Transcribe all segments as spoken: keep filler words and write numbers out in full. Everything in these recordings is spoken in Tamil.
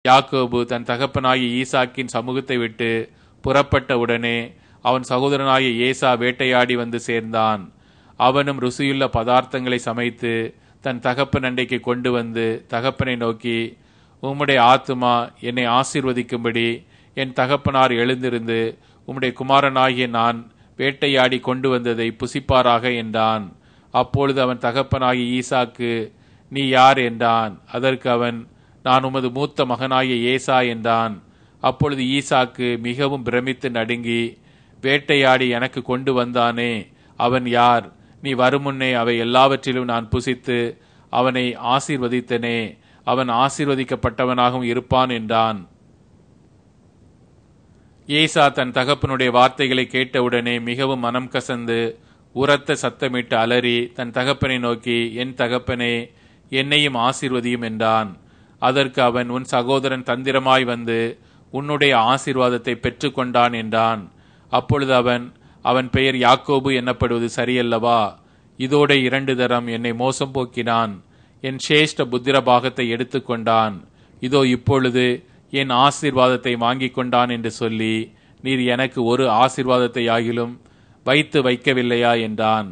யாக்கோபு தன் தகப்பனாகிய ஈசாக்கின் சமூகத்தை விட்டு புறப்பட்ட உடனே அவன் சகோதரனாகிய ஏசா வேட்டையாடி வந்து சேர்ந்தான். அவனும் ருசியுள்ள பதார்த்தங்களை சமைத்து தன் தகப்பன் அண்டைக்கு கொண்டு வந்து தகப்பனை நோக்கி, உம்முடைய ஆத்துமா என்னை ஆசீர்வதிக்கும்படி என் தகப்பனார் எழுந்திருந்து உம்முடைய குமாரனாகிய நான் வேட்டையாடி கொண்டு வந்ததை புசிப்பாராக என்றான். அப்பொழுது அவன் தகப்பனாகிய ஈசாக்கு, நீ யார் என்றான். அதற்கு அவன், நான் உமது மூத்த மகனாகிய ஏசா என்றான். அப்பொழுது ஈசாக்கு மிகவும் பிரமித்து நடுங்கி, வேட்டையாடி எனக்கு கொண்டு வந்தானே, அவன் யார்? நீ வருமுன்னே அவை எல்லாவற்றிலும் நான் புசித்து அவனை ஆசீர்வதித்தனே, அவன் ஆசீர்வதிக்கப்பட்டவனாகவும் இருப்பான் என்றான். ஏசா தன் தகப்பனுடைய வார்த்தைகளை கேட்டவுடனே மிகவும் மனம் கசந்து உரத்த சத்தமிட்டு அலறி தன் தகப்பனை நோக்கி, என் தகப்பனே, என்னையும் ஆசீர்வதியும் என்றான். அதற்கு அவன், உன் சகோதரன் தந்திரமாய் வந்து உன்னுடைய ஆசீர்வாதத்தை பெற்று கொண்டான் என்றான். அப்பொழுது அவன், அவன் பெயர் யாக்கோபு என்னப்படுவது சரியல்லவா? இதோட இரண்டு தரம் என்னை மோசம் போக்கினான். என் சேஷ்ட புத்திர பாகத்தை எடுத்து கொண்டான். இதோ இப்பொழுது என் ஆசீர்வாதத்தை வாங்கி கொண்டான் என்று சொல்லி, நீர் எனக்கு ஒரு ஆசீர்வாதத்தை ஆகிலும் வைத்து வைக்கவில்லையா என்றான்.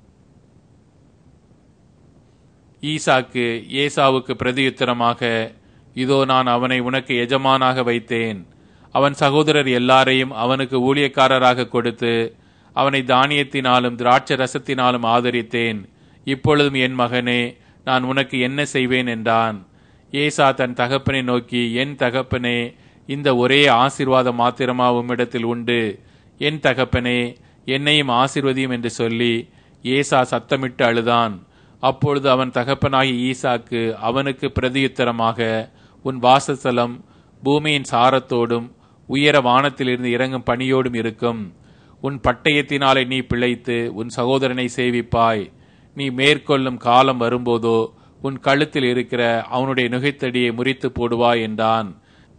ஈசாக்கு ஏசாவுக்கு பிரதியுத்தரமாக, இதோ நான் அவனை உனக்கு எஜமானாக வைத்தேன். அவன் சகோதரர் எல்லாரையும் அவனுக்கு ஊழியக்காரராக கொடுத்து அவனை தானியத்தினாலும் திராட்சை ரசத்தினாலும் ஆதரித்தேன். இப்பொழுதும் என் மகனே, நான் உனக்கு என்ன செய்வேன் என்றான். ஏசா தன் தகப்பனை நோக்கி, என் தகப்பனே, இந்த ஒரே ஆசீர்வாதம் மாத்திரமா உம்மிடத்தில் உண்டு? என் தகப்பனே, என்னையும் ஆசீர்வதியும் என்று சொல்லி ஏசா சத்தமிட்டு அழுதான். அப்பொழுது அவன் தகப்பனாகி ஈசாக்கு அவனுக்கு பிரதியுத்தரமாக, உன் வாசஸ்தலம் பூமியின் சாரத்தோடும் உயர வானத்திலிருந்து இறங்கும் பனியோடும் இருக்கும். உன் பட்டயத்தினாலே நீ பிழைத்து உன் சகோதரனை சேவிப்பாய். நீ மேற்கொள்ளும் காலம் வரும்போதோ உன் கழுத்தில் இருக்கிற அவனுடைய நுகைத்தடியை முறித்து போடுவாய் என்றான்.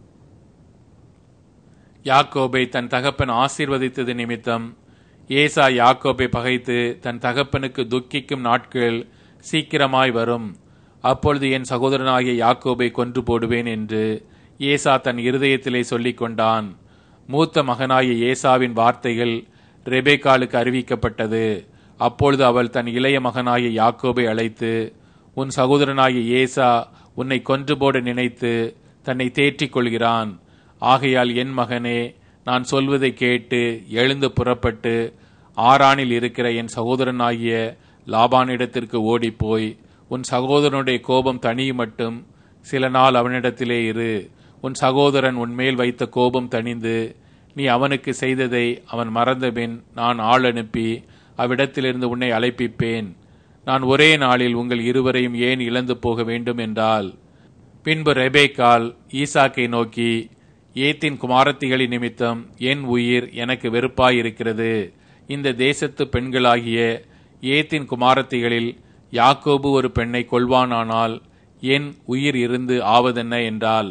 யாக்கோபை தன் தகப்பன் ஆசீர்வதித்தது நிமித்தம் ஏசா யாக்கோபை பகைத்து தன் தகப்பனுக்கு துக்கிக்கும் நாட்கள் சீக்கிரமாய் வரும். அப்பொழுது என் சகோதரனாகிய யாக்கோபை கொன்று போடுவேன் என்று ஏசா தன் இருதயத்திலே சொல்லிக் கொண்டான். மூத்த மகனாகிய ஏசாவின் வார்த்தைகள் ரெபேக்காளுக்கு அறிவிக்கப்பட்டது. அப்பொழுது அவள் தன் இளைய மகனாகிய யாக்கோபை அழைத்து, உன் சகோதரனாகிய ஏசா உன்னை கொன்று போட நினைத்து தன்னை தேற்றிக் கொள்கிறான். ஆகையால் என் மகனே, நான் சொல்வதை கேட்டு எழுந்து புறப்பட்டு ஆரானில் இருக்கிற என் சகோதரனாகிய லாபானிடத்திற்கு ஓடிப்போய் உன் சகோதரனுடைய கோபம் தணியும் மட்டும் சில நாள் அவனிடத்திலே இரு. உன் சகோதரன் உன்மேல் வைத்த கோபம் தணிந்து நீ அவனுக்கு செய்ததை அவன் மறந்தபின் நான் ஆள் அனுப்பி அவ்விடத்திலிருந்து உன்னை அழைப்பிப்பேன். நான் ஒரே நாளில் உங்கள் இருவரையும் ஏன் இழந்து போக வேண்டும் என்றால். பின்பு ரெபேக்காள் ஈசாக்கை நோக்கி, ஏத்தின் குமாரத்திகளின் நிமித்தம் என் உயிர் எனக்கு வெறுப்பாயிருக்கிறது. இந்த தேசத்து பெண்களாகிய ஏத்தின் குமாரத்திகளில் யாக்கோபு ஒரு பெண்ணை கொள்வானானால் என் உயிர் இருந்து ஆவதென்ன என்றாள்.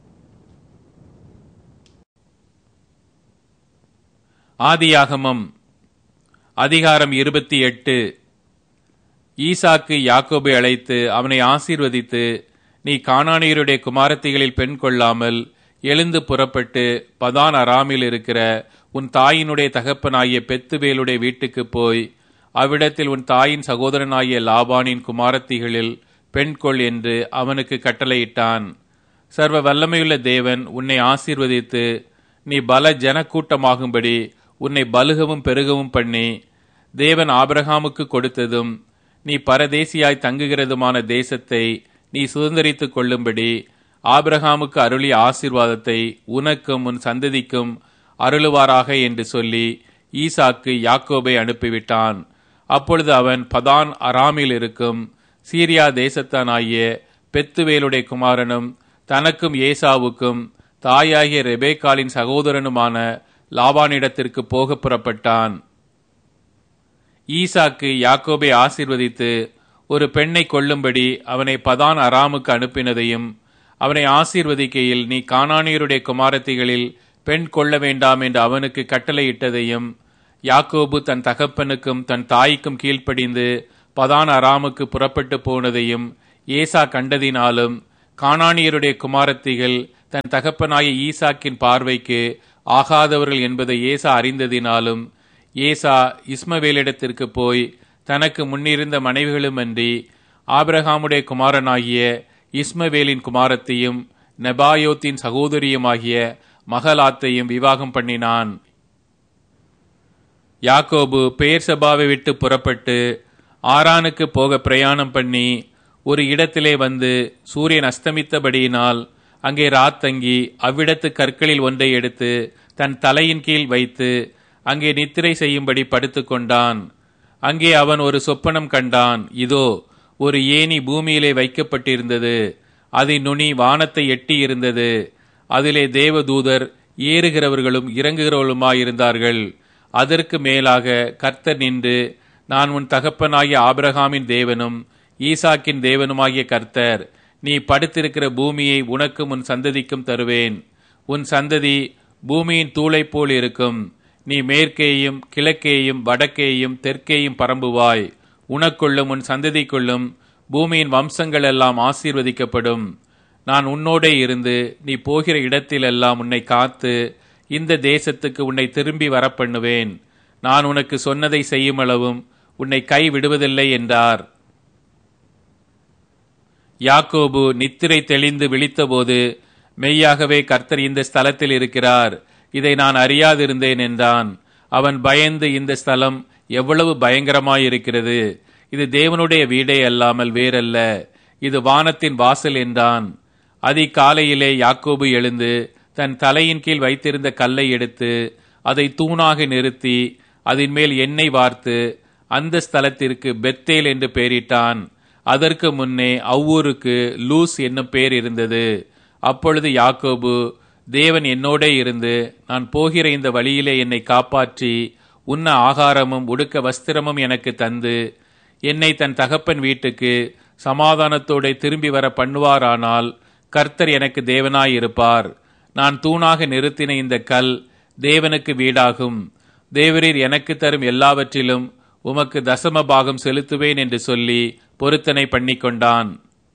ஆதியாகமம் அதிகாரம் இருபத்தி எட்டு. ஈசாக்கு யாக்கோபை அழைத்து அவனை ஆசீர்வதித்து, நீ கானானியருடைய குமாரத்திகளில் பெண் கொள்ளாமல் எழுந்து புறப்பட்டு பதான் அராமில் இருக்கிற உன் தாயினுடைய தகப்பனாகிய பெத்துவேலுடைய வீட்டுக்கு போய் அவ்விடத்தில் உன் தாயின் சகோதரனாகிய லாபானின் குமாரத்திகளில் பெண் கொள் என்று அவனுக்கு கட்டளையிட்டான். சர்வ வல்லமையுள்ள தேவன் உன்னை ஆசீர்வதித்து நீ பல ஜனக்கூட்டமாகும்படி உன்னை பலுகவும் பெருகவும் பண்ணி, தேவன் ஆபிரகாமுக்கு கொடுத்ததும் நீ பரதேசியாய் தங்குகிறதுமான தேசத்தை நீ சுதந்தரித்துக் கொள்ளும்படி ஆபிரகாமுக்கு அருளிய ஆசீர்வாதத்தை உனக்கும் உன் சந்ததிக்கும் அருளுவாராக என்று சொல்லி ஈசாக்கு யாக்கோபை அனுப்பிவிட்டான். அப்பொழுது அவன் பதான் அராமில் இருக்கும் சீரியா தேசத்தானாகிய பெத்துவேலுடைய குமாரனும் தனக்கும் ஏசாவுக்கும் தாயாகிய ரெபேக்காளின் சகோதரனுமான லாபானிடத்திற்கு போக புறப்பட்டான். ஈசாக்கு யாக்கோபை ஆசீர்வதித்து ஒரு பெண்ணை கொள்ளும்படி அவனை பதான் அராமுக்கு அனுப்பினதையும், அவனை ஆசீர்வதிக்கையில் நீ கானானியருடைய குமாரத்திகளில் பெண் கொள்ள வேண்டாம் என்று அவனுக்கு கட்டளையிட்டதையும், யாக்கோபு தன் தகப்பனுக்கும் தன் தாய்க்கும் கீழ்ப்படிந்து பதான் அராமுக்கு புறப்பட்டு போனதையும் ஏசா கண்டதினாலும் கானானியருடைய குமாரத்திகள் தன் தகப்பனாகிய ஈசாக்கின் பார்வைக்கு ஆகாதவர்கள் என்பதை ஏசா அறிந்ததினாலும் ஏசா இஸ்மவேலிடத்திற்கு போய் தனக்கு முன்னிருந்த மனைவிகளுமன்றி ஆபிரகாமுடைய குமாரனாகிய இஸ்மவேலின் குமாரத்தையும் நெபாயோத்தின் சகோதரியுமாகிய மகலாத்தையும் விவாகம் பண்ணினான். யாக்கோபு பெயர்சபாவை விட்டு புறப்பட்டு ஆரானுக்கு போக பிரயாணம் பண்ணி ஒரு இடத்திலே வந்து சூரியன் அஸ்தமித்தபடியினால் அங்கே ராத்தங்கி அவ்விடத்து கற்களில் ஒன்றை எடுத்து தன் தலையின் கீழ் வைத்து அங்கே நித்திரை செய்யும்படி படுத்து கொண்டான். அங்கே அவன் ஒரு சொப்பனம் கண்டான். இதோ, ஒரு ஏணி பூமியிலே வைக்கப்பட்டிருந்தது. அதன் நுனி வானத்தை எட்டி இருந்தது. அதிலே தேவதூதர் ஏறுகிறவர்களும் இறங்குகிறவர்களுமாயிருந்தார்கள். அதற்கு மேலாக கர்த்தர் நின்று, நான் உன் தகப்பனாகிய ஆபிரகாமின் தேவனும் ஈசாக்கின் தேவனுமாகிய கர்த்தர், நீ படுத்திருக்கிற பூமியை உனக்கும் உன் சந்ததிக்கும் தருவேன். உன் சந்ததி பூமியின் தூளைப் போல் இருக்கும். நீ மேற்கேயும் கிழக்கேயும் வடக்கேயும் தெற்கேயும் பரம்புவாய். உனக்குள்ளும் உன் சந்ததிக்குள்ளும் பூமியின் வம்சங்கள் எல்லாம் ஆசீர்வதிக்கப்படும். நான் உன்னோடே இருந்து நீ போகிற இடத்திலெல்லாம் உன்னை காத்து இந்த தேசத்துக்கு உன்னை திரும்பி வரப்பண்ணுவேன். நான் உனக்கு சொன்னதை செய்யுமளவும் உன்னை கை விடுவதில்லை என்றார். யாக்கோபு நித்திரை தெளிந்து விழித்தபோது, மெய்யாகவே கர்த்தர் இந்த ஸ்தலத்தில் இருக்கிறார், இதை நான் அறியாதிருந்தேன் என்றான். அவன் பயந்து, இந்த ஸ்தலம் எவ்வளவு பயங்கரமாயிருக்கிறது, இது தேவனுடைய வீடே அல்லாமல் வேறல்ல, இது வானத்தின் வாசல் என்றான். அதிகாலையிலே யாக்கோபு எழுந்து தன் தலையின் கீழ் வைத்திருந்த கல்லை எடுத்து அதை தூணாக நிறுத்தி அதன் மேல் எண்ணெய் வார்த்து அந்த ஸ்தலத்திற்கு பெத்தேல் என்று பெயரிட்டான். அதற்கு முன்னே அவ்வூருக்கு லூஸ் என்னும் பெயர் இருந்தது. அப்பொழுது யாக்கோபு, தேவன் என்னோடே இருந்து நான் போகிற இந்த வழியிலே என்னை காப்பாற்றி உண்ண ஆகாரமும் உடுக்க வஸ்திரமும் எனக்கு தந்து என்னை தன் தகப்பன் வீட்டுக்கு சமாதானத்தோட திரும்பி வர பண்ணுவாரானால் கர்த்தர் எனக்கு தேவனாயிருப்பார். நான் தூணாக நிறுத்தின இந்த கல் தேவனுக்கு வீடாகும். தேவரீர் எனக்கு தரும் எல்லாவற்றிலும் உமக்கு தசம பாகம் செலுத்துவேன் என்று சொல்லி பொருத்தனை பண்ணிக்கொண்டான்.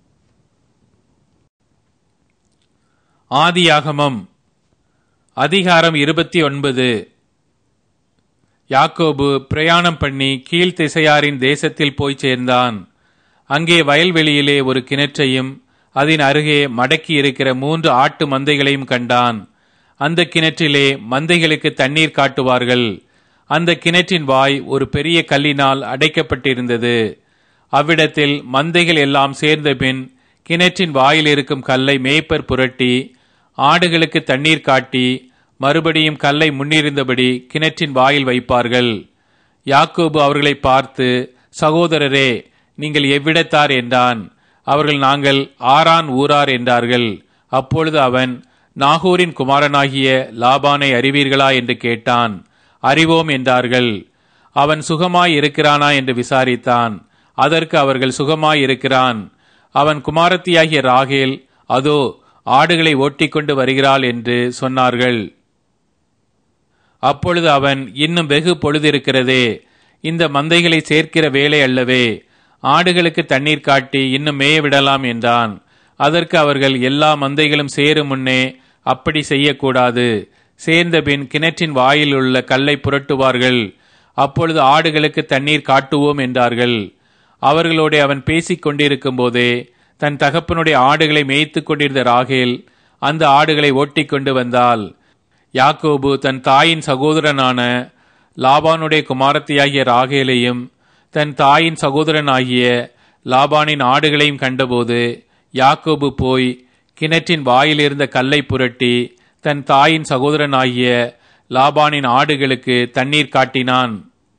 ஆதியாகமம் அதிகாரம் இருபத்தி ஒன்பது. யாக்கோபு பிரயாணம் பண்ணி கீழ்த்திசையாரின் தேசத்தில் போய் சேர்ந்தான். அங்கே வயல்வெளியிலே ஒரு கிணற்றையும் அதன் அருகே மடக்கி இருக்கிற மூன்று ஆட்டு மந்தைகளையும் கண்டான். அந்த கிணற்றிலே மந்தைகளுக்கு தண்ணீர் காட்டுவார்கள். அந்த கிணற்றின் வாய் ஒரு பெரிய கல்லினால் அடைக்கப்பட்டிருந்தது. அவ்விடத்தில் மந்தைகள் எல்லாம் சேர்ந்த பின் கிணற்றின் வாயில் இருக்கும் கல்லை மேய்ப்பர் புரட்டி ஆடுகளுக்கு தண்ணீர் காட்டி மறுபடியும் கல்லை முன்னிருந்தபடி கிணற்றின் வாயில் வைப்பார்கள். யாக்கோபு அவர்களை பார்த்து, சகோதரரே, நீங்கள் எவ்விடத்தார் என்றான். அவர்கள், நாங்கள் ஆரான் ஊரார் என்றார்கள். அப்பொழுது அவன், நாகூரின் குமாரனாகிய லாபானை அறிவீர்களா என்று கேட்டான். அறிவோம் என்றார்கள். அவன் சுகமாய் இருக்கிறானா என்று விசாரித்தான். அதற்கு அவர்கள், சுகமாய் இருக்கிறான். அவன் குமாரத்தியாகிய ராகேல் அதோ ஆடுகளை ஓட்டிக்கொண்டு வருகிறாள் என்று சொன்னார்கள். அப்பொழுது அவன், இன்னும் வெகு பொழுதிருக்கிறதே, இந்த மந்தைகளை சேர்க்கிற வேலை அல்லவே, ஆடுகளுக்கு தண்ணீர் காட்டி இன்னும் மேய விடலாம் என்றான். அதற்கு அவர்கள், எல்லா மந்தைகளும் சேரும் முன்னே அப்படி செய்யக்கூடாது. சேர்ந்தபின் கிணற்றின் வாயில் உள்ள கல்லை புரட்டுவார்கள். அப்பொழுது ஆடுகளுக்கு தண்ணீர் காட்டுவோம் என்றார்கள். அவர்களோடு அவன் பேசிக் கொண்டிருக்கும் போதே தன் தகப்பனுடைய ஆடுகளை மேய்த்து கொண்டிருந்த ராகேல் அந்த ஆடுகளை ஓட்டிக்கொண்டு வந்தாள். யாக்கோபு தன் தாயின் சகோதரனான லாபானுடைய குமாரத்தியாகிய ராகேலையும் தன் தாயின் சகோதரனாகிய லாபானின் ஆடுகளையும் கண்டபோது யாக்கோபு போய் கிணற்றின் வாயில் இருந்த கல்லை புரட்டி தன் தாயின் சகோதரனாகிய லாபானின் ஆடுகளுக்கு தண்ணீர் காட்டினான்.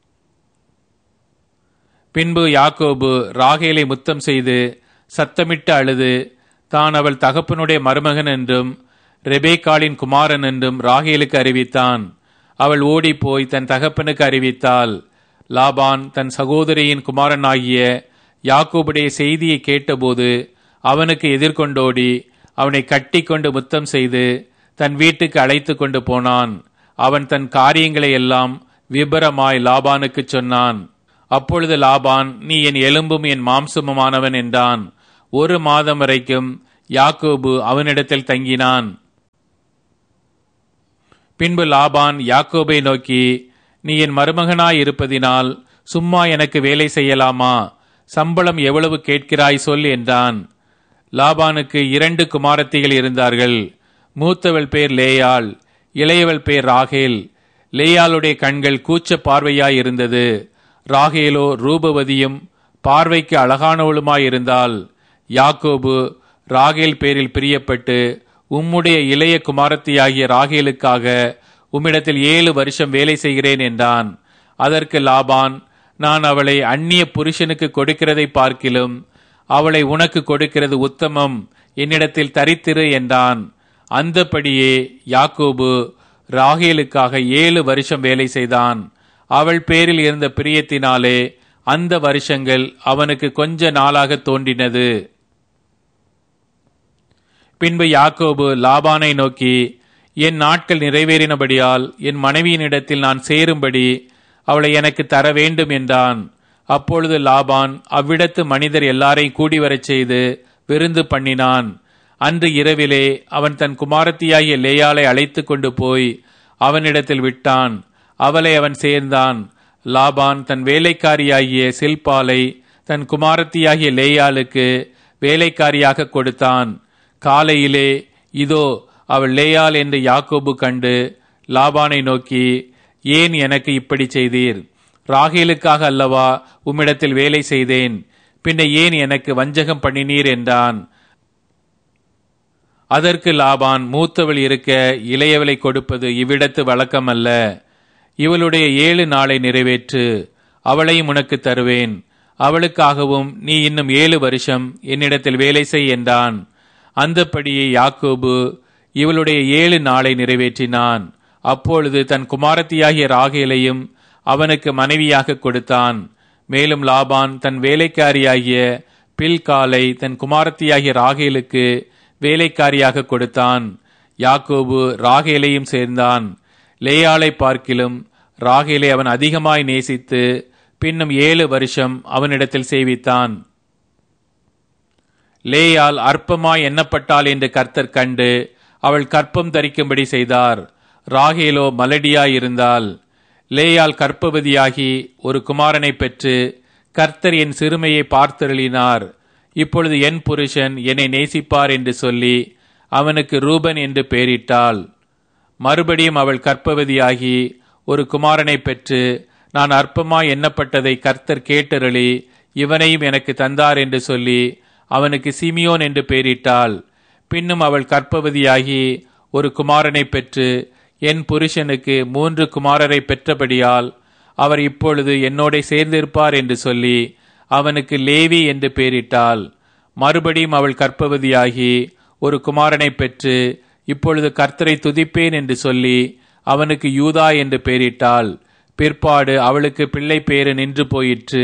பின்பு யாக்கோபு ராகேலை முத்தம் செய்து சத்தமிட்டு அழுது தான் அவள் தகப்பனுடைய மருமகன் என்றும் ரெபேக்காளின் குமாரன் என்றும் ராகேலுக்கு அறிவித்தான். அவள் ஓடிப்போய் தன் தகப்பனுக்கு அறிவித்தாள். லாபான் தன் சகோதரியின் குமாரனாகிய யாக்கோபுடைய செய்தியை கேட்டபோது அவனுக்கு எதிர்கொண்டோடி அவனை கட்டி கொண்டு முத்தம் செய்து தன் வீட்டுக்கு அழைத்து கொண்டு போனான். அவன் தன் காரியங்களை எல்லாம் விபரமாய் லாபானுக்கு சொன்னான். அப்பொழுது லாபான், நீ என் எலும்பும் என் மாம்சமுமானவன் என்றான். ஒரு மாதம் வரைக்கும் யாக்கோபு அவனிடத்தில் தங்கினான். பின்பு லாபான் யாக்கோபை நோக்கி, நீ என் மருமகனாய் இருப்பதினால் சும்மா எனக்கு வேலை செய்யலாமா? சம்பளம் எவ்வளவு கேட்கிறாய் சொல் என்றான். லாபானுக்கு இரண்டு குமாரத்திகள் இருந்தார்கள். மூத்தவள் பேர் லேயாள், இளையவள் பேர் ராகேல். லேயாளுடைய கண்கள் கூச்ச பார்வையாய் இருந்தது. ராகேலோ ரூபவதியும் பார்வைக்கு அழகானவளுமாயிருந்தாள். யாக்கோபு ராகேல் பேரில் பிரியப்பட்டு, உம்முடைய இளைய குமாரத்தியாகிய ராகேலுக்காக உம்மிடத்தில் ஏழு வருஷம் வேலை செய்கிறேன் என்றான். அதற்கு லாபான், நான் அவளை அந்நிய புருஷனுக்கு கொடுக்கிறதை பார்க்கிலும் அவளை உனக்கு கொடுக்கிறது உத்தமம், என்னிடத்தில் தரித்திரு என்றான். அந்தபடியே யாக்கோபு ராகேலுக்காக ஏழு வருஷம் வேலை செய்தான். அவள் பேரில் இருந்த பிரியத்தினாலே அந்த வருஷங்கள் அவனுக்கு கொஞ்ச நாளாக தோன்றினது. பின்பு யாக்கோபு லாபானை நோக்கி, என் நாட்கள் நிறைவேறினபடியால் என் மனைவியினிடத்தில் நான் சேரும்படி அவளை எனக்கு தர வேண்டும் என்றான். அப்பொழுது லாபான் அவ்விடத்து மனிதர் எல்லாரையும் கூடி வரச் செய்து விருந்து பண்ணினான். அன்று இரவிலே அவன் தன் குமாரத்தியாகிய லேயாளை அழைத்து கொண்டு போய் அவனிடத்தில் விட்டான். அவளை அவன் சேர்ந்தான். லாபான் தன் வேலைக்காரியாகிய சில்பாலை தன் குமாரத்தியாகிய லேயாளுக்கு வேலைக்காரியாக கொடுத்தான். காலையிலே இதோ அவள் லேயாள் என்று யாக்கோபு கண்டு லாபானை நோக்கி, ஏன் எனக்கு இப்படி செய்தீர்? ராகேலுக்காக அல்லவா உம்மிடத்தில் வேலை செய்தேன், பின்ன ஏன் எனக்கு வஞ்சகம் பண்ணினீர் என்றான். அதற்கு லாபான், மூத்தவள் இருக்க இளையவளை கொடுப்பது இவ்விடத்து வழக்கமல்ல. இவளுடைய ஏழு நாளை நிறைவேற்று, அவளையும் உனக்கு தருவேன். அவளுக்காகவும் நீ இன்னும் ஏழு வருஷம் என்னிடத்தில் வேலை செய் என்றான். அந்தப்படியே யாக்கோபு இவளுடைய ஏழு நாளை நிறைவேற்றினான். அப்பொழுது தன் குமாரத்தியாகிய ராகேலையும் அவனுக்கு மனைவியாக கொடுத்தான். மேலும் லாபான் தன் வேலைக்காரியாகிய பில்காலை தன் குமாரத்தியாகிய ராகேலுக்கு வேலைக்காரியாக கொடுத்தான். யாக்கோபு ராகேலையும் சேர்ந்தான். லேயாளை பார்க்கிலும் ராகேலை அவன் அதிகமாய் நேசித்து பின்னும் ஏழு வருஷம் அவனிடத்தில் சேவித்தான். லேயாள் அற்பமாய் எண்ணப்பட்டாள் என்று கர்த்தர் கண்டு அவள் கற்பம் தரிக்கும்படி செய்தார். ராகேலோ மலடியாய் இருந்தாள். லேயாள் கற்பவதியாகி ஒரு குமாரனை பெற்று, கர்த்தர் என் சிறுமையை பார்த்தருளினார், இப்பொழுது என் புருஷன் என்னை நேசிப்பார் என்று சொல்லி அவனுக்கு ரூபன் என்று பெயரிட்டாள். மறுபடியும் அவள் கற்பவதியாகி ஒரு குமாரனை பெற்று, நான் அற்பமாய் எண்ணப்பட்டதை கர்த்தர் கேட்டருளி இவனையும் எனக்கு தந்தார் என்று சொல்லி அவனுக்கு சிமியோன் என்று பெயரிட்டாள். பின்னும் அவள் கற்பவதியாகி ஒரு குமாரனை பெற்று, என் புருஷனுக்கு மூன்று குமாரரை பெற்றபடியால் அவர் இப்பொழுது என்னோட சேர்ந்திருப்பார் என்று சொல்லி அவனுக்கு லேவி என்று பெயரிட்டாள். மறுபடியும் அவள் கற்பவதியாகி ஒரு குமாரனை பெற்று, இப்பொழுது கர்த்தரை துதிப்பேன் என்று சொல்லி அவனுக்கு யூதா என்று பெயரிட்டாள். பிற்பாடு அவளுக்கு பிள்ளை பேறு நின்று போயிற்று.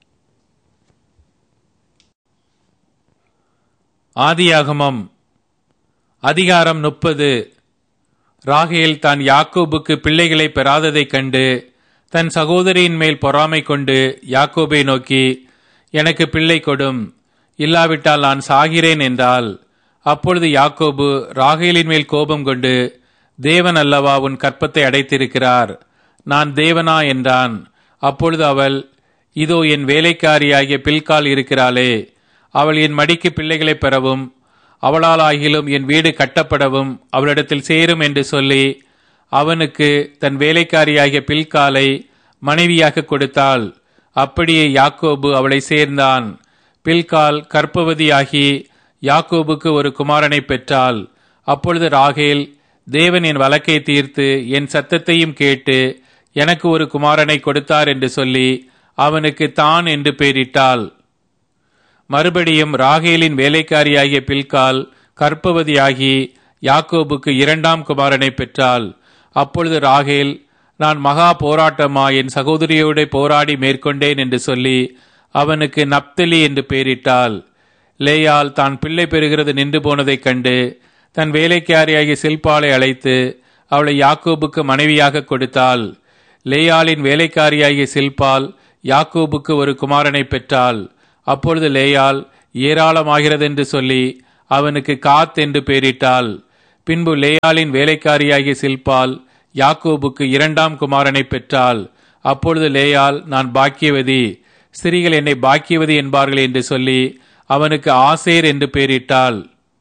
ஆதியாகமம் அதிகாரம் முப்பது. ராகேல் தான் யாக்கோபுக்கு பிள்ளைகளை பெறாததைக் கண்டு தன் சகோதரியின் மேல் பொறாமை கொண்டு யாக்கோபை நோக்கி, எனக்கு பிள்ளை கொடும், இல்லாவிட்டால் நான் சாகிறேன் என்றாள். அப்பொழுது யாக்கோபு ராகேலின் மேல் கோபம் கொண்டு, தேவன் அல்லவா உன் கற்பத்தை அடைத்திருக்கிறார், நான் தேவனா என்றான். அப்பொழுது அவள், இதோ என் வேலைக்காரியாகிய பில்கால் இருக்கிறாளே, அவள் என் மடிக்கு பிள்ளைகளை பெறவும் அவளால் ஆகிலும் என் வீடு கட்டப்படவும் அவளிடத்தில் சேரும் என்று சொல்லி அவனுக்கு தன் வேலைக்காரியாகிய பில்காலை மனைவியாக கொடுத்தாள். அப்படியே யாக்கோபு அவளை சேர்ந்தான். பில்கால் கற்பவதியாகி யாக்கோபுக்கு ஒரு குமாரனை பெற்றாள். அப்பொழுது ராகேல், தேவன் என் வழக்கை தீர்த்து என் சத்தத்தையும் கேட்டு எனக்கு ஒரு குமாரனை கொடுத்தார் என்று சொல்லி அவனுக்கு தான் என்று பெயரிட்டாள். மறுபடியும் ராகேலின் வேலைக்காரியாகிய பில்கால் கற்பவதியாகி யாக்கோபுக்கு இரண்டாம் குமாரனை பெற்றாள். அப்பொழுது ராகேல், நான் மகா போராட்டமா என் சகோதரியோட போராடி மேற்கொண்டேன் என்று சொல்லி அவனுக்கு நப்தலி என்று பெயரிட்டாள். லேயாள் தான் பிள்ளை பெறுகிறது நின்று போனதைக் கண்டு தன் வேலைக்காரியாகிய சில்பாலை அழைத்து அவளை யாக்கோபுக்கு மனைவியாக கொடுத்தாள். லேயாளின் வேலைக்காரியாகிய சில்பால் யாக்கோபுக்கு ஒரு குமாரனை பெற்றாள். அப்பொழுது லேயாள் ஏராளமாகிறது என்று சொல்லி அவனுக்கு காத் என்று பெயரிட்டாள். பின்பு லேயாளின் வேலைக்காரியாகிய சில்பால் யாக்கோபுக்கு இரண்டாம் குமாரனை பெற்றாள். அப்பொழுது லேயாள், நான் பாக்கியவதி, ஸ்திரீகள் என்னை பாக்கியவதி என்பார்கள் என்று சொல்லி அவனுக்கு ஆசேர் என்று பெயரிட்டாள்.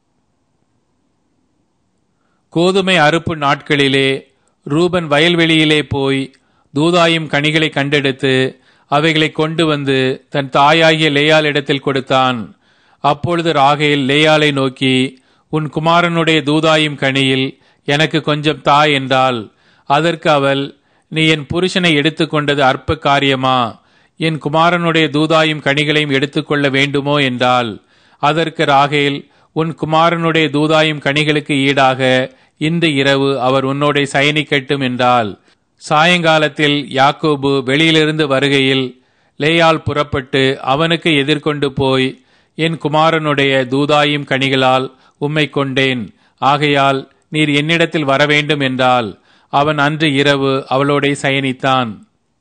கோதுமை அறுப்பு நாட்களிலே ரூபன் வயல்வெளியிலே போய் தூதாயும் கனிகளை கண்டெடுத்து அவைகளை கொண்டு வந்து தன் தாயாகிய லேயாள் இடத்தில் கொடுத்தான். அப்பொழுது ராகேல் லேயாளை நோக்கி, உன் குமாரனுடைய தூதாயும் கனியில் எனக்கு கொஞ்சம் தா என்றாள். அதற்கு அவள், நீ என் புருஷனை எடுத்துக்கொண்டது அற்ப காரியமா? என் குமாரனுடைய தூதாயும் கனிகளையும் எடுத்துக்கொள்ள வேண்டுமோ என்றாள். அதற்கு ராகேல், உன் குமாரனுடைய தூதாயும் கனிகளுக்கு ஈடாக இந்த இரவு அவர் உன்னோட சயனிக்கட்டும் என்றாள். சாயங்காலத்தில் யாக்கோபு வெளியிலிருந்து வருகையில் லேயாள் புறப்பட்டு அவனுக்கு எதிர்கொண்டு போய், என் குமாரனுடைய தூதாயும் கனிகளால் உம்மை கொண்டேன், ஆகையால் நீர் என்னிடத்தில் வரவேண்டும் என்றால் அவன் அன்று இரவு அவளோட சயனித்தான்.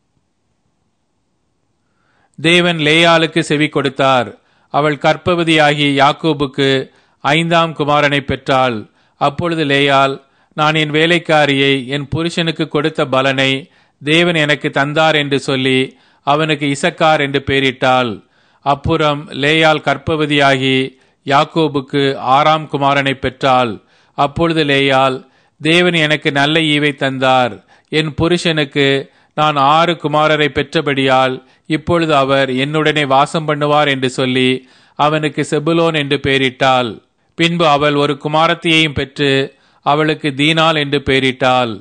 தேவன் லேயாளுக்கு செவி கொடுத்தார். அவள் கர்ப்பவதியாகி யாக்கோபுக்கு ஐந்தாம் குமாரனை பெற்றாள். அப்பொழுது லேயாள், நான் என் வேலைக்காரியை என் புருஷனுக்கு கொடுத்த பலனை தேவன் எனக்கு தந்தார் என்று சொல்லி அவனுக்கு இசக்கார் என்று பெயரிட்டாள். அப்புறம் லேயாள் கர்ப்பவதியாகி யாக்கோபுக்கு ஆறாம் குமாரனை பெற்றாள். அப்பொழுது லேயாள், தேவன் எனக்கு நல்ல ஈவை தந்தார், என் புருஷனுக்கு நான் ஆறு குமாரரை பெற்றபடியால் இப்பொழுது அவர் என்னுடனே வாசம் பண்ணுவார் என்று சொல்லி அவனுக்கு செபுலோன் என்று பெயரிட்டாள். பின்பு அவள் ஒரு குமாரத்தியையும் பெற்று அவளுக்கு தீனாள் என்று பெயரிட்டாள்.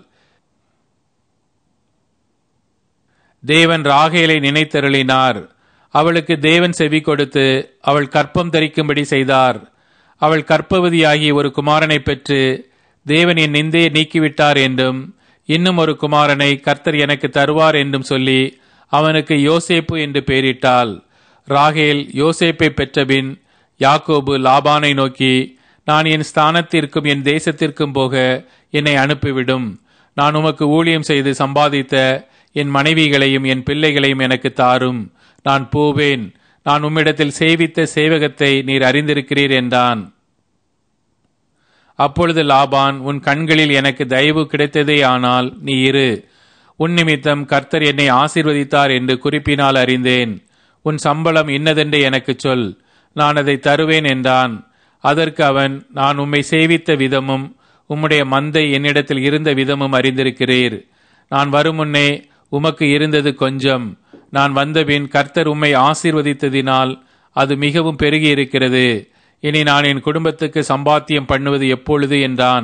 தேவன் ராகேலை நினைத்தருளினார். அவளுக்கு தேவன் செவி கொடுத்து அவள் கற்பம் தரிக்கும்படி செய்தார். அவள் கர்ப்பவதியாகி ஒரு குமாரனை பெற்று, தேவன் என் நிந்தையை நீக்கிவிட்டார் என்றும் இன்னும் ஒரு குமாரனை கர்த்தர் எனக்கு தருவார் என்றும் சொல்லி அவனுக்கு யோசேப்பு என்று பெயரிட்டாள். ராகேல் யோசேப்பை பெற்றபின் யாக்கோபு லாபானை நோக்கி, நான் என் ஸ்தானத்திற்கும் என் தேசத்திற்கும் போக என்னை அனுப்பிவிடும். நான் உமக்கு ஊழியம் செய்து சம்பாதித்த என் மனைவிகளையும் என் பிள்ளைகளையும் எனக்கு தாரும். நான் போவேன். நான் உம்மிடத்தில் சேவித்த சேவகத்தை நீர் அறிந்திருக்கிறீர் என்றான். அப்பொழுது லாபான், உன் கண்களில் எனக்கு தயவு கிடைத்ததே ஆனால் நீ இரு. உன் நிமித்தம் கர்த்தர் என்னை ஆசீர்வதித்தார் என்று குறிப்பினால் அறிந்தேன். உன் சம்பளம் இன்னதென்று எனக்கு சொல், நான் அதை தருவேன் என்றான். அதற்கு அவன், நான் உம்மை சேவித்த விதமும் உம்முடைய மந்தை என்னிடத்தில் இருந்த விதமும் அறிந்திருக்கிறீர். நான் வருமுன்னே உமக்கு இருந்தது கொஞ்சம். நான் வந்தபின் கர்த்தர் உம்மை ஆசீர்வதித்ததினால் அது மிகவும் பெருகி இருக்கிறது. இனி நான் என் குடும்பத்துக்கு சம்பாத்தியம் பண்ணுவது எப்பொழுது என்றான்.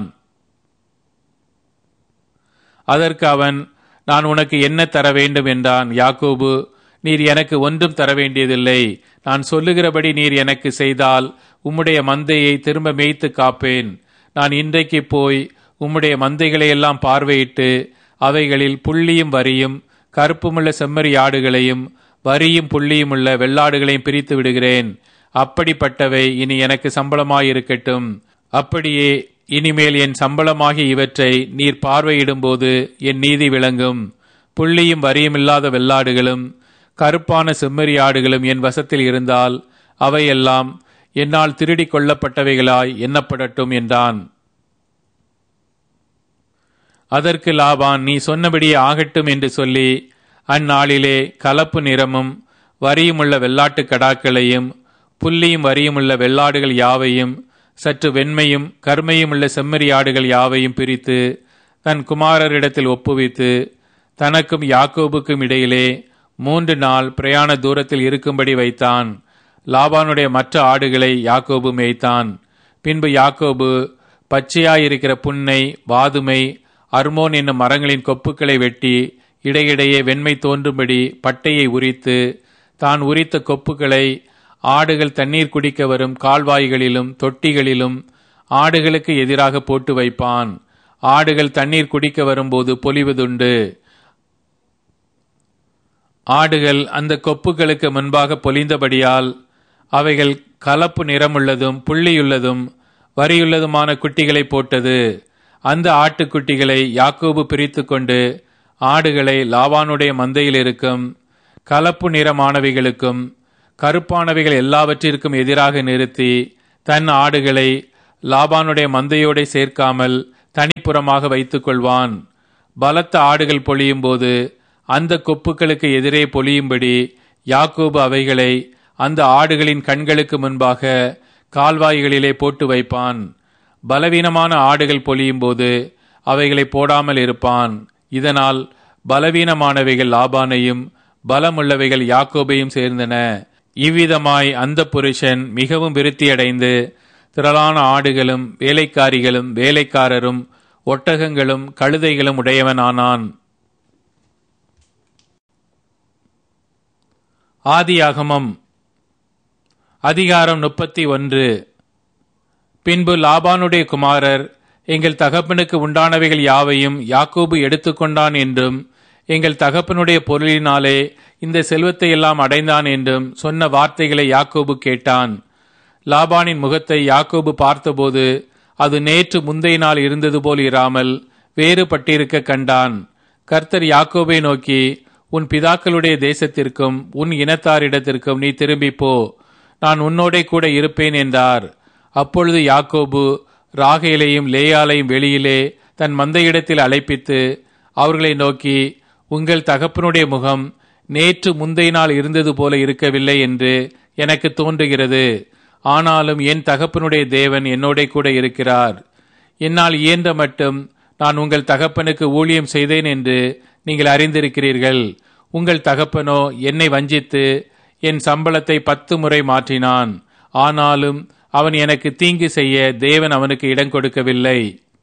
அதற்கு அவன், நான் உனக்கு என்ன தர வேண்டும் என்றான். யாக்கோபு, நீர் எனக்கு ஒன்றும் தர வேண்டியதில்லை. நான் சொல்லுகிறபடி நீர் எனக்கு செய்தால் உம்முடைய மந்தையை திரும்ப மேய்த்து காப்பேன். நான் இன்றைக்கு போய் உம்முடைய மந்தைகளையெல்லாம் பார்வையிட்டு அவைகளில் புள்ளியும் வரியும் கருப்புமுள்ள செம்மறி ஆடுகளையும் வரியும் புள்ளியும் உள்ள வெள்ளாடுகளையும் பிரித்து விடுகிறேன். அப்படிப்பட்டவை இனி எனக்கு சம்பளமாயிருக்கட்டும். அப்படியே இனிமேல் என் சம்பளமாகி இவற்றை நீர் பார்வையிடும்போது என் நீதி விளங்கும். புள்ளியும் வரியும் இல்லாத வெள்ளாடுகளும் கருப்பான செம்மறி ஆடுகளும் என் வசத்தில் இருந்தால் அவையெல்லாம் என்னால் திருடி கொள்ளப்பட்டவைகளாய் எண்ணப்படட்டும் என்றான். அதற்கு லாபான், நீ சொன்னபடியே ஆகட்டும் என்று சொல்லி அந்நாளிலே கலப்பு நிறமும் வரியுமுள்ள வெள்ளாட்டு கடாக்களையும் புள்ளியும் வரியுமுள்ள வெள்ளாடுகள் யாவையும் சற்று வெண்மையும் கருமையும் உள்ள செம்மறி ஆடுகள் யாவையும் பிரித்து தன் குமாரரிடத்தில் ஒப்புவித்து தனக்கும் யாக்கோபுக்கும் இடையிலே மூன்று நாள் பிரயாண தூரத்தில் இருக்கும்படி வைத்தான். லாபானுடைய மற்ற ஆடுகளை யாக்கோபு மேய்த்தான். பின்பு யாக்கோபு பச்சையாயிருக்கிற புன்னை, வாதுமை, அர்மோன் என்னும் மரங்களின் கொப்புக்களை வெட்டி இடையிடையே வெண்மை தோன்றும்படி பட்டையை உரித்து தான் உரித்த கொப்புக்களை ஆடுகள் தண்ணீர் குடிக்க வரும் கால்வாய்களிலும் தொட்டிகளிலும் ஆடுகளுக்கு எதிராக போட்டு வைப்பான். ஆடுகள் தண்ணீர் குடிக்க வரும்போது பொலிவதுண்டு. ஆடுகள் அந்த கொப்புகளுக்கு முன்பாக பொலிந்தபடியால் அவைகள் கலப்பு நிறமுள்ளதும் புள்ளியுள்ளதும் வரியுள்ளதுமான குட்டிகளை போட்டது. அந்த ஆட்டுக்குட்டிகளை யாக்கோபு பிரித்து கொண்டு ஆடுகளை லாபானுடைய மந்தையில் இருக்கும் கலப்பு நிறமானவைகளுக்கும் கருப்பானவைகள் எல்லாவற்றிற்கும் எதிராக நிறுத்தி தன் ஆடுகளை லாபானுடைய மந்தையோட சேர்க்காமல் தனிப்புறமாக வைத்துக் கொள்வான். பலத்த ஆடுகள் பொழியும் போது அந்த கொப்புக்களுக்கு எதிரே பொழியும்படி யாக்கோபு அவைகளை அந்த ஆடுகளின் கண்களுக்கு முன்பாக கால்வாய்களிலே போட்டு வைப்பான். பலவீனமான ஆடுகள் பொழியும் போது அவைகளை போடாமல் இருப்பான். இதனால் பலவீனமானவைகள் லாபானையும் பலமுள்ளவைகள் யாக்கோபையும் சேர்ந்தன. இவ்விதமாய் அந்த புருஷன் மிகவும் விருத்தியடைந்து திரளான ஆடுகளும் வேலைக்காரிகளும் வேலைக்காரரும் ஒட்டகங்களும் கழுதைகளும் உடையவனானான். ஆதியாகமம் அதிகாரம் முப்பத்தி ஒன்று. பின்பு லாபானுடைய குமாரர், எங்கள் தகப்பனுக்கு உண்டானவைகள் யாவையும் யாக்கோபு எடுத்துக்கொண்டான் என்றும் எங்கள் தகப்பனுடைய பொருளினாலே இந்த செல்வத்தை எல்லாம் அடைந்தான் என்றும் சொன்ன வார்த்தைகளை யாக்கோபு கேட்டான். லாபானின் முகத்தை யாக்கோபு பார்த்தபோது அது நேற்று முந்தைய நாள் இருந்தது போல் இராமல் வேறுபட்டிருக்க கண்டான். கர்த்தர் யாக்கோபை நோக்கி, உன் பிதாக்களுடைய தேசத்திற்கும் உன் இனத்தாரிடத்திற்கும் நீ திரும்பி போ, நான் உன்னோடே கூட இருப்பேன் என்றார். அப்பொழுது யாக்கோபு ராகேலையும் லேயாலையும் வெளியிலே தன் மந்தையிடத்தில் அழைப்பித்து அவர்களை நோக்கி, உங்கள் தகப்பனுடைய முகம் நேற்று முந்தைய நாள் இருந்தது போல இருக்கவில்லை என்று எனக்கு தோன்றுகிறது. ஆனாலும் என் தகப்பனுடைய தேவன் என்னோட கூட இருக்கிறார். என்னால் இயன்ற மட்டும் நான் உங்கள் தகப்பனுக்கு ஊழியம் செய்தேன் என்று நீங்கள் அறிந்திருக்கிறீர்கள். உங்கள் தகப்பனோ என்னை வஞ்சித்து என் சம்பளத்தை பத்து முறை மாற்றினான். ஆனாலும் அவன் எனக்கு தீங்கு செய்ய தேவன் அவனுக்கு இடம் கொடுக்கவில்லை.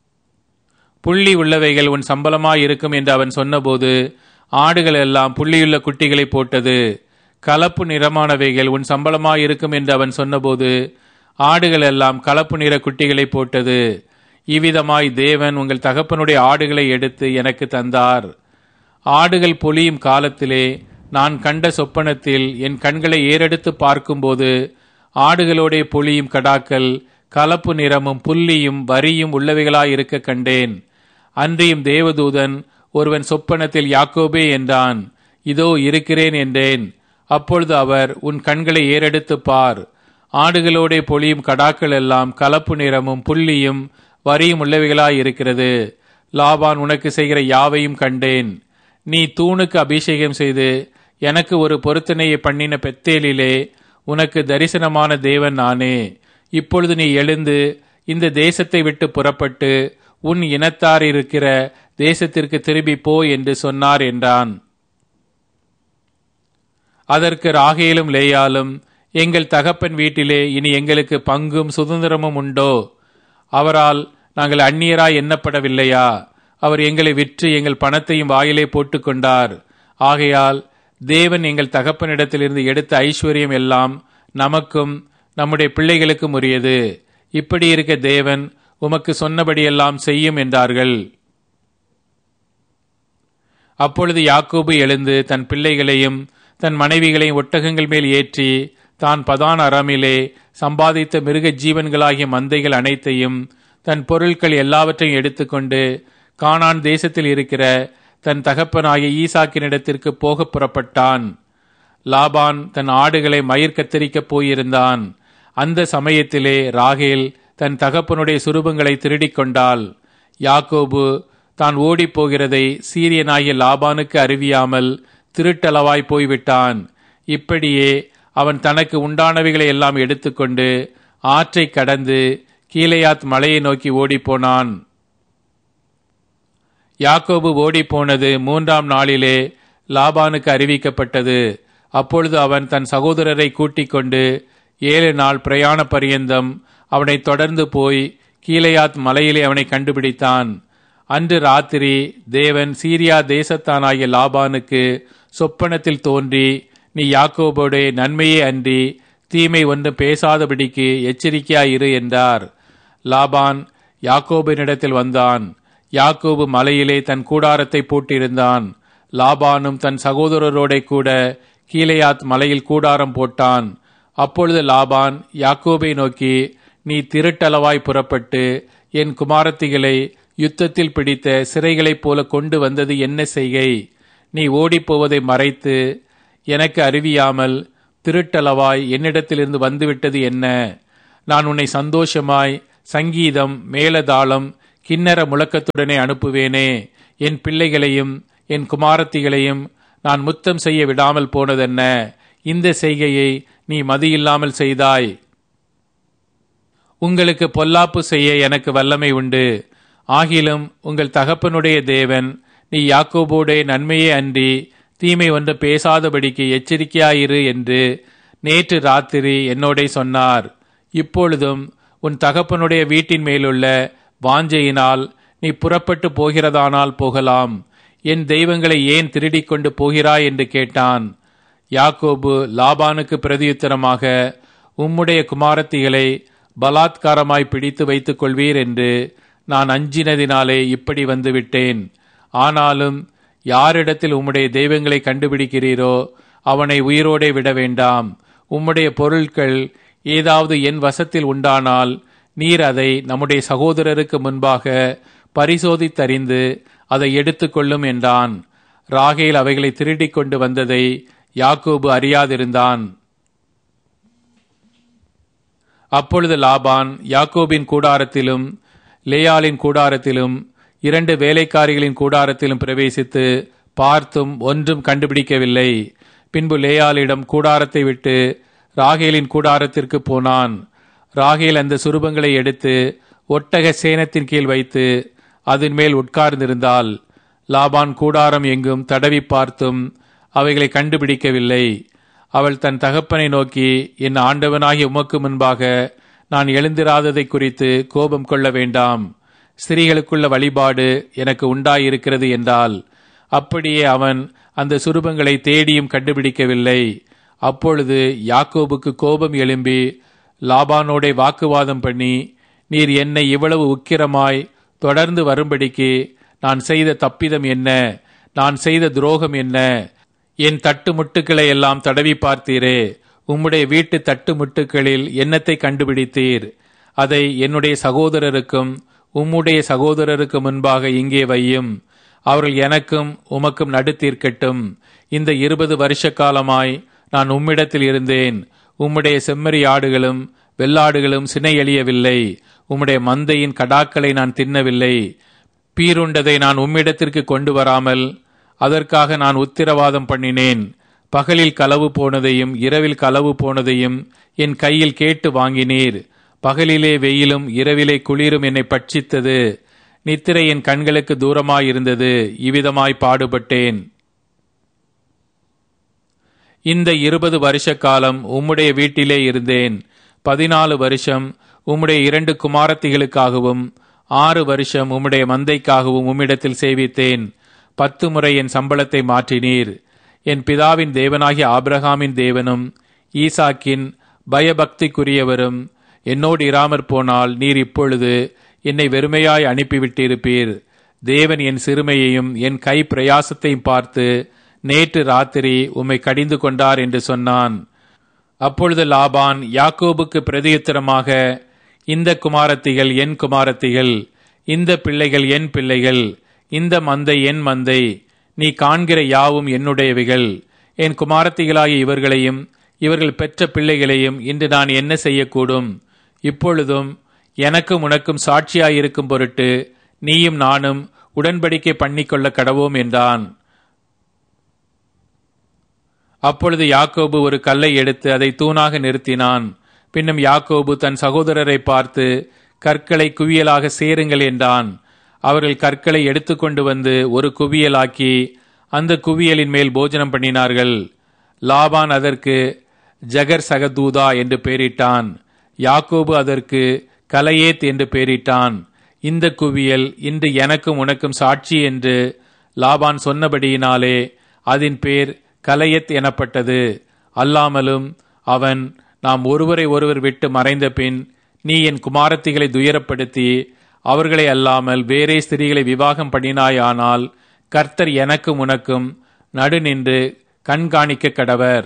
புள்ளி உள்ளவைகள் உன் சம்பளமாயிருக்கும் என்று அவன் சொன்னபோது ஆடுகள் எல்லாம் புள்ளியுள்ள குட்டிகளை போட்டது. கலப்பு நிறமானவைகள் உன் சம்பளமாயிருக்கும் என்று அவன் சொன்னபோது ஆடுகள் எல்லாம் கலப்பு நிற குட்டிகளை போட்டது. இவ்விதமாய் தேவன் உங்கள் தகப்பனுடைய ஆடுகளை எடுத்து எனக்கு தந்தார். ஆடுகள் பொழியும் காலத்திலே நான் கண்ட சொப்பனத்தில் என் கண்களை ஏறெடுத்து பார்க்கும்போது ஆடுகளோட பொழியும் கடாக்கள் கலப்பு நிறமும் புள்ளியும் வரியும் உள்ளவைகளாயிருக்க கண்டேன். அன்றியும் தேவதூதன் ஒருவன் சொப்பனத்தில் யாக்கோபே என்றான். இதோ இருக்கிறேன் என்றேன். அப்பொழுது அவர், உன் கண்களை ஏறெடுத்து பார், ஆடுகளோட பொழியும் கடாக்கள் எல்லாம் கலப்பு நிறமும் புள்ளியும் வரியும் உள்ளவைகளாயிருக்கிறது. லாபான் உனக்கு செய்கிற யாவையும் கண்டேன். நீ தூணுக்கு அபிஷேகம் செய்து எனக்கு ஒரு பொருத்தனையை பண்ணின பெத்தேலிலே உனக்கு தரிசனமான தேவன் நானே. இப்பொழுது நீ எழுந்து இந்த தேசத்தை விட்டு புறப்பட்டு உன் இனத்தார் இருக்கிற தேசத்திற்கு திரும்பி போ என்று சொன்னார் என்றான். அதற்கு ராகேலும் லேயாலும், எங்கள் தகப்பன் வீட்டிலே இனி எங்களுக்கு பங்கும் சுதந்திரமும் உண்டோ? அவரால் நாங்கள் அந்நியராய் எண்ணப்படவில்லையா? அவர் எங்களை விற்று எங்கள் பணத்தையும் வாயிலே போட்டுக்கொண்டார். ஆகையால் தேவன் எங்கள் தகப்பனிடத்திலிருந்து எடுத்த ஐஸ்வர்யம் எல்லாம் நமக்கும் நம்முடைய பிள்ளைகளுக்கும் உரியது. இப்படி இருக்க தேவன் உமக்கு சொன்னபடியெல்லாம் செய்யும் என்றார்கள். அப்பொழுது யாக்கோபு எழுந்து தன் பிள்ளைகளையும் தன் மனைவிகளையும் ஒட்டகங்கள் மேல் ஏற்றி தான் பதான் அராமிலே சம்பாதித்த மிருக ஜீவன்களாகிய மந்தைகள் அனைத்தையும் தன் பொருட்கள் எல்லாவற்றையும் எடுத்துக்கொண்டு கானான் தேசத்தில் இருக்கிற தன் தகப்பனாகிய ஈசாக்கினிடத்திற்கு போக புறப்பட்டான். லாபான் தன் ஆடுகளை மயிர் கத்தரிக்கப் போயிருந்தான். அந்த சமயத்திலே ராகேல் தன் தகப்பனுடைய சுரூபங்களை திருடிக் கொண்டாள். யாக்கோபு தான் ஓடிப் போகிறதை சீரியனாகிய லாபானுக்கு அறிவியாமல் திருட்டளவாய் போய்விட்டான். இப்படியே அவன் தனக்கு உண்டானவைகளை எல்லாம் எடுத்துக்கொண்டு ஆற்றை கடந்து கீலேயாத் மலையை நோக்கி ஓடிப்போனான். யாக்கோபு ஓடிப்போனது மூன்றாம் நாளிலே லாபானுக்கு அறிவிக்கப்பட்டது. அப்பொழுது அவன் தன் சகோதரரை கூட்டிக் கொண்டு ஏழு நாள் பிரயாண பரியந்தம் அவனை தொடர்ந்து போய் கீலேயாத் மலையிலே அவனை கண்டுபிடித்தான். அன்று ராத்திரி தேவன் சீரியா தேசத்தானாகிய லாபானுக்கு சொப்பனத்தில் தோன்றி, நீ யாக்கோபோடைய நன்மையே அன்றி தீமை ஒன்றும் பேசாதபடிக்கு எச்சரிக்கையாயிரு என்றார். லாபான் யாக்கோபினிடத்தில் வந்தான். யாக்கோபு மலையிலே தன் கூடாரத்தை போட்டிருந்தான். லாபானும் தன் சகோதரரோட கூட கீலேயாத் மலையில் கூடாரம் போட்டான். அப்பொழுது லாபான் யாக்கோபை நோக்கி, நீ திருட்டளவாய் புறப்பட்டு என் குமாரத்திகளை யுத்தத்தில் பிடித்த சிறைகளைப் போல கொண்டு வந்தது என்ன செய்கை? நீ ஓடிப்போவதை மறைத்து எனக்கு அறிவியாமல் திருட்டளவாய் என்னிடத்திலிருந்து வந்துவிட்டது என்ன? நான் உன்னை சந்தோஷமாய் சங்கீதம் மேலதாளம் கிண்ணற முழக்கத்துடனே அனுப்புவேனே. என் பிள்ளைகளையும் என் குமாரத்திகளையும் நான் முத்தம் செய்ய விடாமல் போனதென்ன? இந்த செய்கையை நீ மதியில்லாமல் செய்தாய். உங்களுக்கு பொல்லாப்பு செய்ய எனக்கு வல்லமை உண்டு. ஆகிலும் உங்கள் தகப்பனுடைய தேவன் நீ யாக்கோபோடைய நன்மையே அன்றி தீமை ஒன்று பேசாதபடிக்கு எச்சரிக்கையாயிரு என்று நேற்று ராத்திரி என்னோடே சொன்னார். இப்பொழுதும் உன் தகப்பனுடைய வீட்டின் மேலுள்ள வாஞ்சையினால் நீ புறப்பட்டு போகிறதானால் போகலாம். என் தெய்வங்களை ஏன் திருடிக் கொண்டு போகிறாய் என்று கேட்டான். யாக்கோபு லாபானுக்கு பிரதியுத்தரமாக, உம்முடைய குமாரத்திகளை பலாத்காரமாய் பிடித்து வைத்துக் கொள்வீர் என்று நான் அஞ்சினதினாலே இப்படி வந்துவிட்டேன். ஆனாலும் யாரிடத்தில் உம்முடைய தெய்வங்களை கண்டுபிடிக்கிறீரோ அவனை உயிரோடே விட வேண்டாம். உம்முடைய பொருட்கள் ஏதாவது என் வசத்தில் உண்டானால் நீர் அதை நம்முடைய சகோதரருக்கு முன்பாக பரிசோதித்தறிந்து அதை எடுத்துக்கொள்ளும் என்றான். ராகேல் அவைகளை திருடிக் கொண்டு வந்ததை யாக்கோபு அறியாதிருந்தான். அப்பொழுது லாபான் யாக்கோபின் கூடாரத்திலும் லேயாளின் கூடாரத்திலும் இரண்டு வேலைக்காரிகளின் கூடாரத்திலும் பிரவேசித்து பார்த்தும் ஒன்றும் கண்டுபிடிக்கவில்லை. பின்பு லேயாளிடம் கூடாரத்தை விட்டு ராகேலின் கூடாரத்திற்கு போனான். ராகேல் அந்த சுரூபங்களை எடுத்து ஒட்டக சேனத்தின் கீழ் வைத்து அதன் மேல் உட்கார்ந்திருந்தாள். லாபான் கூடாரம் எங்கும் தடவி பார்த்தும் அவைகளை கண்டுபிடிக்கவில்லை. அவள் தன் தகப்பனை நோக்கி, என் ஆண்டவனாகிய உமக்கு முன்பாக நான் எழுந்திராததை குறித்து கோபம் கொள்ள வேண்டாம். ஸ்திரீகளுக்குள்ள வழிபாடு எனக்கு உண்டாயிருக்கிறது என்றால். அப்படியே அவன் அந்த சுரூபங்களை தேடியும் கண்டுபிடிக்கவில்லை. அப்பொழுது யாக்கோபுக்கு கோபம் எழும்பி லாபானோடே வாக்குவாதம் பண்ணி, நீர் என்னை இவ்வளவு உக்கிரமாய் தொடர்ந்து வரும்படிக்கு நான் செய்த தப்பிதம் என்ன? நான் செய்த துரோகம் என்ன? என் தட்டு முட்டுக்களை எல்லாம் தடவி பார்த்தீரே. உம்முடைய வீட்டு தட்டு முட்டுக்களில் என்னத்தை கண்டுபிடித்தீர்? அதை என்னுடைய சகோதரருக்கும் உம்முடைய சகோதரருக்கு முன்பாக இங்கே வையும். அவர்கள் எனக்கும் உமக்கும் நடுத்தீர்க்கட்டும். இந்த இருபது வருஷ காலமாய் நான் உம்மிடத்தில் இருந்தேன். உம்முடைய செம்மறி ஆடுகளும் வெள்ளாடுகளும் சினை எழியவில்லை. உம்முடைய மந்தையின் கடாக்களை நான் தின்னவில்லை. பீருண்டதை நான் உம்மிடத்திற்கு கொண்டு வராமல் அதற்காக நான் உத்திரவாதம் பண்ணினேன். பகலில் களவு போனதையும் இரவில் களவு போனதையும் என் கையில் கேட்டு வாங்கினீர். பகலிலே வெயிலும் இரவிலே குளிரும் என்னை பட்சித்தது. நித்திரை என் கண்களுக்கு தூரமாயிருந்தது. இவ்விதமாய் பாடுபட்டேன். இந்த இருபது வருஷ காலம் உம்முடைய வீட்டிலே இருந்தேன். பதினாலு வருஷம் உம்முடைய இரண்டு குமாரத்திகளுக்காகவும் ஆறு வருஷம் உம்முடைய மந்தைக்காகவும் உம்மிடத்தில் சேவித்தேன். பத்து முறை என் சம்பளத்தை மாற்றினீர். என் பிதாவின் தேவனாகிய ஆபிரகாமின் தேவனும் ஈசாக்கின் பயபக்திக்குரியவரும் என்னோடு இராமற் போனால் நீர் இப்பொழுது என்னை வெறுமையாய் அனுப்பிவிட்டிருப்பீர். தேவன் என் சிறுமையையும் என் கை பிரயாசத்தையும் பார்த்து நேற்று ராத்திரி உம்மை கடிந்து கொண்டார் என்று சொன்னான். அப்பொழுது லாபான் யாக்கோபுக்கு பிரதியுத்தரமாக, இந்த குமாரத்திகள் என் குமாரத்திகள், இந்த பிள்ளைகள் என் பிள்ளைகள், இந்த மந்தை என் மந்தை, நீ காண்கிற யாவும் என்னுடையவைகள். என் குமாரத்திகளாகிய இவர்களையும் இவர்கள் பெற்ற பிள்ளைகளையும் இன்று நான் என்ன செய்யக்கூடும்? இப்பொழுதும் எனக்கும் உனக்கும் சாட்சியாயிருக்கும் பொருட்டு நீயும் நானும் உடன்படிக்கை பண்ணிக்கொள்ள கடவோம் என்றான். அப்பொழுது யாக்கோபு ஒரு கல்லை எடுத்து அதை தூணாக நிறுத்தினான். பின்னும் யாக்கோபு தன் சகோதரரை பார்த்து, கற்களை குவியலாக சேருங்கள் என்றான். அவர்கள் கற்களை எடுத்துக்கொண்டு வந்து ஒரு குவியலாக்கி அந்த குவியலின் மேல் போஜனம் பண்ணினார்கள். லாபான் அதற்கு ஜகர் சகதூதா என்று பெயரிட்டான். யாக்கோபு அதற்கு கலையேத் என்று பெயரிட்டான். இந்த குவியல் இன்று எனக்கும் உனக்கும் சாட்சி என்று லாபான் சொன்னபடியினாலே அதன் பேர் கலையத் எனப்பட்டது. அல்லாமலும் அவன், நாம் ஒருவரை ஒருவர் விட்டு மறைந்த பின் நீ என் குமாரத்திகளை துயரப்படுத்தி அவர்களை அல்லாமல் வேறே ஸ்திரீகளை விவாகம் பண்ணினாயானால் கர்த்தர் எனக்கும் உனக்கும் நடு நின்று கண்காணிக்க கடவர்.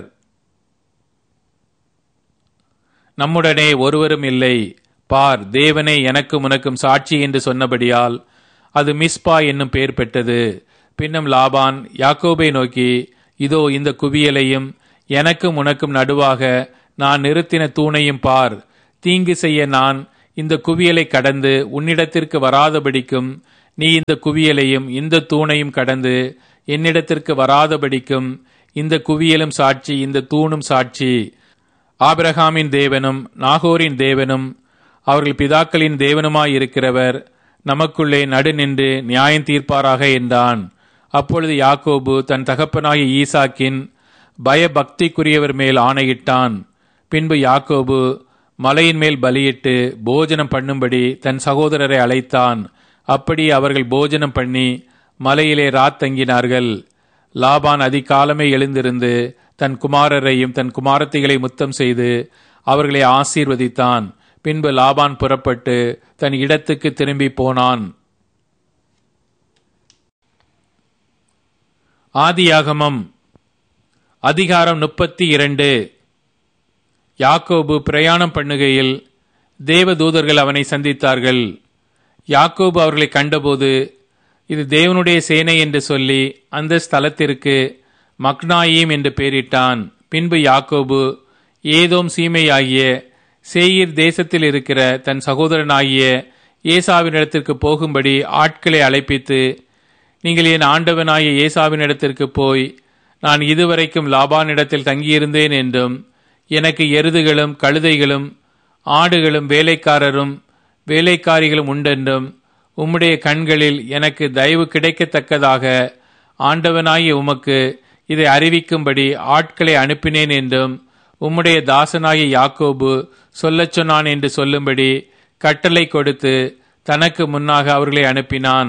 நம்முடனே ஒருவரும் இல்லை. பார், தேவனே எனக்கும் உனக்கும் சாட்சி என்று சொன்னபடியால் அது மிஸ்பா என்னும் பெயர் பெற்றது. பின்னும் லாபான் யாக்கோபை நோக்கி, இதோ இந்த குவியலையும் எனக்கும் உனக்கும் நடுவாக நான் நிறுத்தின தூணையும் பார். தீங்கு செய்ய நான் இந்த குவியலை கடந்து உன்னிடத்திற்கு வராதபடிக்கும் நீ இந்த குவியலையும் இந்த தூணையும் கடந்து என்னிடத்திற்கு வராதபடிக்கும் இந்த குவியலும் சாட்சி, இந்த தூணும் சாட்சி. ஆபிரகாமின் தேவனும் நாகோரின் தேவனும் அவர்கள் பிதாக்களின் தேவனுமாயிருக்கிறவர் நமக்குள்ளே நடு நின்று நியாயம் தீர்ப்பாராக என்றான். அப்பொழுது யாக்கோபு தன் தகப்பனாகிய ஈசாக்கின் பயபக்திக்குரியவர் மேல் ஆணையிட்டான். பின்பு யாக்கோபு மலையின் மேல் பலியிட்டு போஜனம் பண்ணும்படி தன் சகோதரரை அழைத்தான். அப்படி அவர்கள் போஜனம் பண்ணி மலையிலே ராத்தங்கினார்கள். லாபான் அதிகாலமே எழுந்திருந்து தன் குமாரரையும் தன் குமாரத்திகளை முத்தம் செய்து அவர்களை ஆசீர்வதித்தான். பின்பு லாபான் புறப்பட்டு தன் இடத்துக்கு திரும்பி போனான். ஆதியாகமம் அதிகாரம் முப்பத்தி இரண்டு. யாக்கோபு பிரயாணம் பண்ணுகையில் தேவதூதர்கள் அவனை சந்தித்தார்கள். யாக்கோபு அவர்களை கண்டபோது இது தேவனுடைய சேனை என்று சொல்லி அந்த ஸ்தலத்திற்கு மக்னாயீம் என்று பெயரிட்டான். பின்பு யாக்கோபு ஏதோம் சீமையாகிய சேயீர் தேசத்தில் இருக்கிற தன் சகோதரனாகிய ஏசாவினிடத்திற்கு போகும்படி ஆட்களை அழைப்பித்து, நீங்கள் என் ஆண்டவனாகிய ஏசாவினிடத்திற்கு போய், நான் இதுவரைக்கும் லாபானிடத்தில் தங்கியிருந்தேன் என்றும் எனக்கு எருதுகளும் கழுதைகளும் ஆடுகளும் வேலைக்காரரும் வேலைக்காரிகளும் உண்டென்றும் உம்முடைய கண்களில் எனக்கு தயவு கிடைக்கத்தக்கதாக ஆண்டவனாகிய உமக்கு இதை அறிவிக்கும்படி ஆட்களை அனுப்பினேன் என்றும் உம்முடைய தாசனாகிய யாக்கோபு சொல்லச் சொன்னான் என்று சொல்லும்படி கட்டளை கொடுத்து தனக்கு முன்னாக அவர்களை அனுப்பினான்.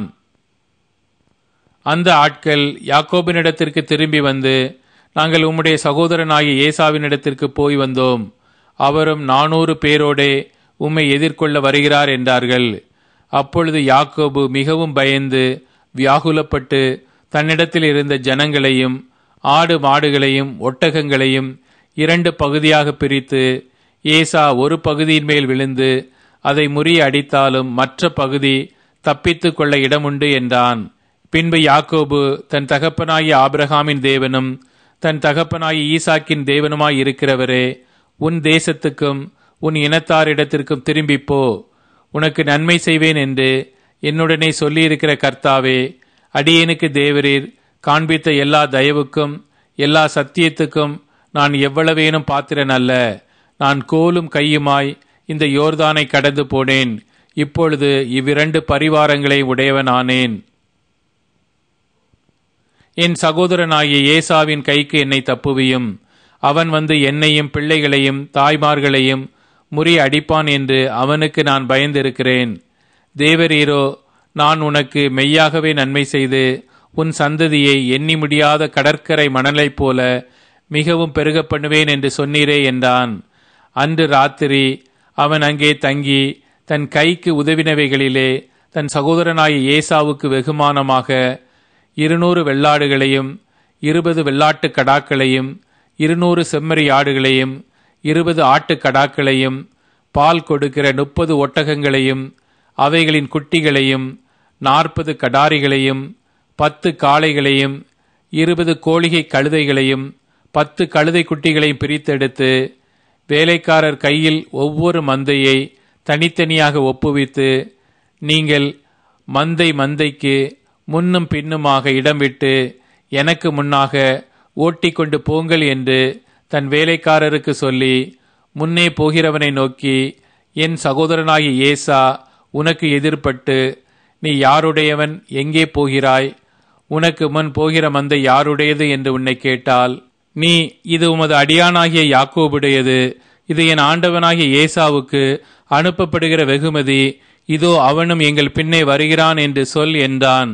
அந்த ஆட்கள் யாக்கோபினிடத்திற்கு திரும்பி வந்து, நாங்கள் உம்முடைய சகோதரனாகிய ஏசாவினிடத்திற்கு போய் வந்தோம், அவரும் நானூறு பேரோடே உம்மை எதிர்கொள்ள வருகிறார் என்றார்கள். அப்பொழுது யாக்கோபு மிகவும் பயந்து வியாகுலப்பட்டு தன்னிடத்தில் இருந்த ஜனங்களையும் ஆடு மாடுகளையும் ஒட்டகங்களையும் இரண்டு பகுதியாக பிரித்து, ஏசா ஒரு பகுதியின் மேல் விழுந்து அதை முறிய அடித்தாலும் மற்ற பகுதி தப்பித்து கொள்ள இடமுண்டு என்றான். பின்பு யாக்கோபு தன் தகப்பனாகிய ஆபிரகாமின் தேவனும் தன் தகப்பனாகிய ஈசாக்கின் தேவனுமாய் இருக்கிறவரே, உன் தேசத்துக்கும் உன் இனத்தாரிடத்திற்கும் திரும்பிப்போ, உனக்கு நன்மை செய்வேன் என்று என்னுடனே சொல்லியிருக்கிற கர்த்தாவே, அடியேனுக்கு தேவரீர் காண்பித்த எல்லா தயவுக்கும் எல்லா சத்தியத்துக்கும் நான் எவ்வளவேனும் பாத்திரன் அல்ல. நான் கோலும் கையுமாய் இந்த யோர்தானை கடந்து போனேன். இப்பொழுது இவ்விரண்டு பரிவாரங்களை உடையவனானேன். என் சகோதரனாகிய ஏசாவின் கைக்கு என்னை தப்புவியும். அவன் வந்து என்னையும் பிள்ளைகளையும் தாய்மார்களையும் முறிய அடிப்பான் என்று அவனுக்கு நான் பயந்திருக்கிறேன். தேவரீரோ, நான் உனக்கு மெய்யாகவே நன்மை செய்து உன் சந்ததியை எண்ணி முடியாத கடற்கரை மணலைப் போல மிகவும் பெருக பண்ணுவேன் என்று சொன்னீரே என்றான். அன்று ராத்திரி அவன் அங்கே தங்கி தன் கைக்கு உதவினவைகளிலே தன் சகோதரனாகிய ஏசாவுக்கு வெகுமானமாக இருநூறு வெள்ளாடுகளையும் இருபது வெள்ளாட்டு கடாக்களையும் இருநூறு செம்மறி ஆடுகளையும் இருபது ஆட்டு கடாக்களையும் பால் கொடுக்கிற முப்பது ஒட்டகங்களையும் அவைகளின் குட்டிகளையும் நாற்பது கடாரிகளையும் பத்து காளைகளையும் இருபது கோழிகை கழுதைகளையும் பத்து கழுதை குட்டிகளையும் பிரித்தெடுத்து வேலைக்காரர் கையில் ஒவ்வொரு மந்தையை தனித்தனியாக ஒப்புவித்து, நீங்கள் மந்தை மந்தைக்கு முன்னும் பின்னுமாக இடம் விட்டு எனக்கு முன்னாக ஓட்டிக்கொண்டு போங்கள் என்று தன் வேலைக்காரருக்கு சொல்லி, முன்னே போகிறவனை நோக்கி, என் சகோதரனாகிய ஏசா உனக்கு எதிர்பட்டு, நீ யாருடையவன், எங்கே போகிறாய், உனக்கு முன் போகிற மந்தை யாருடையது என்று உன்னை கேட்டால், நீ இது உமது அடியானாகிய யாக்கோபுடையது, இது என் ஆண்டவனாகிய ஏசாவுக்கு அனுப்பப்படுகிற வெகுமதி, இதோ அவனும் எங்கள் பின்னே வருகிறான் என்று சொல் என்றான்.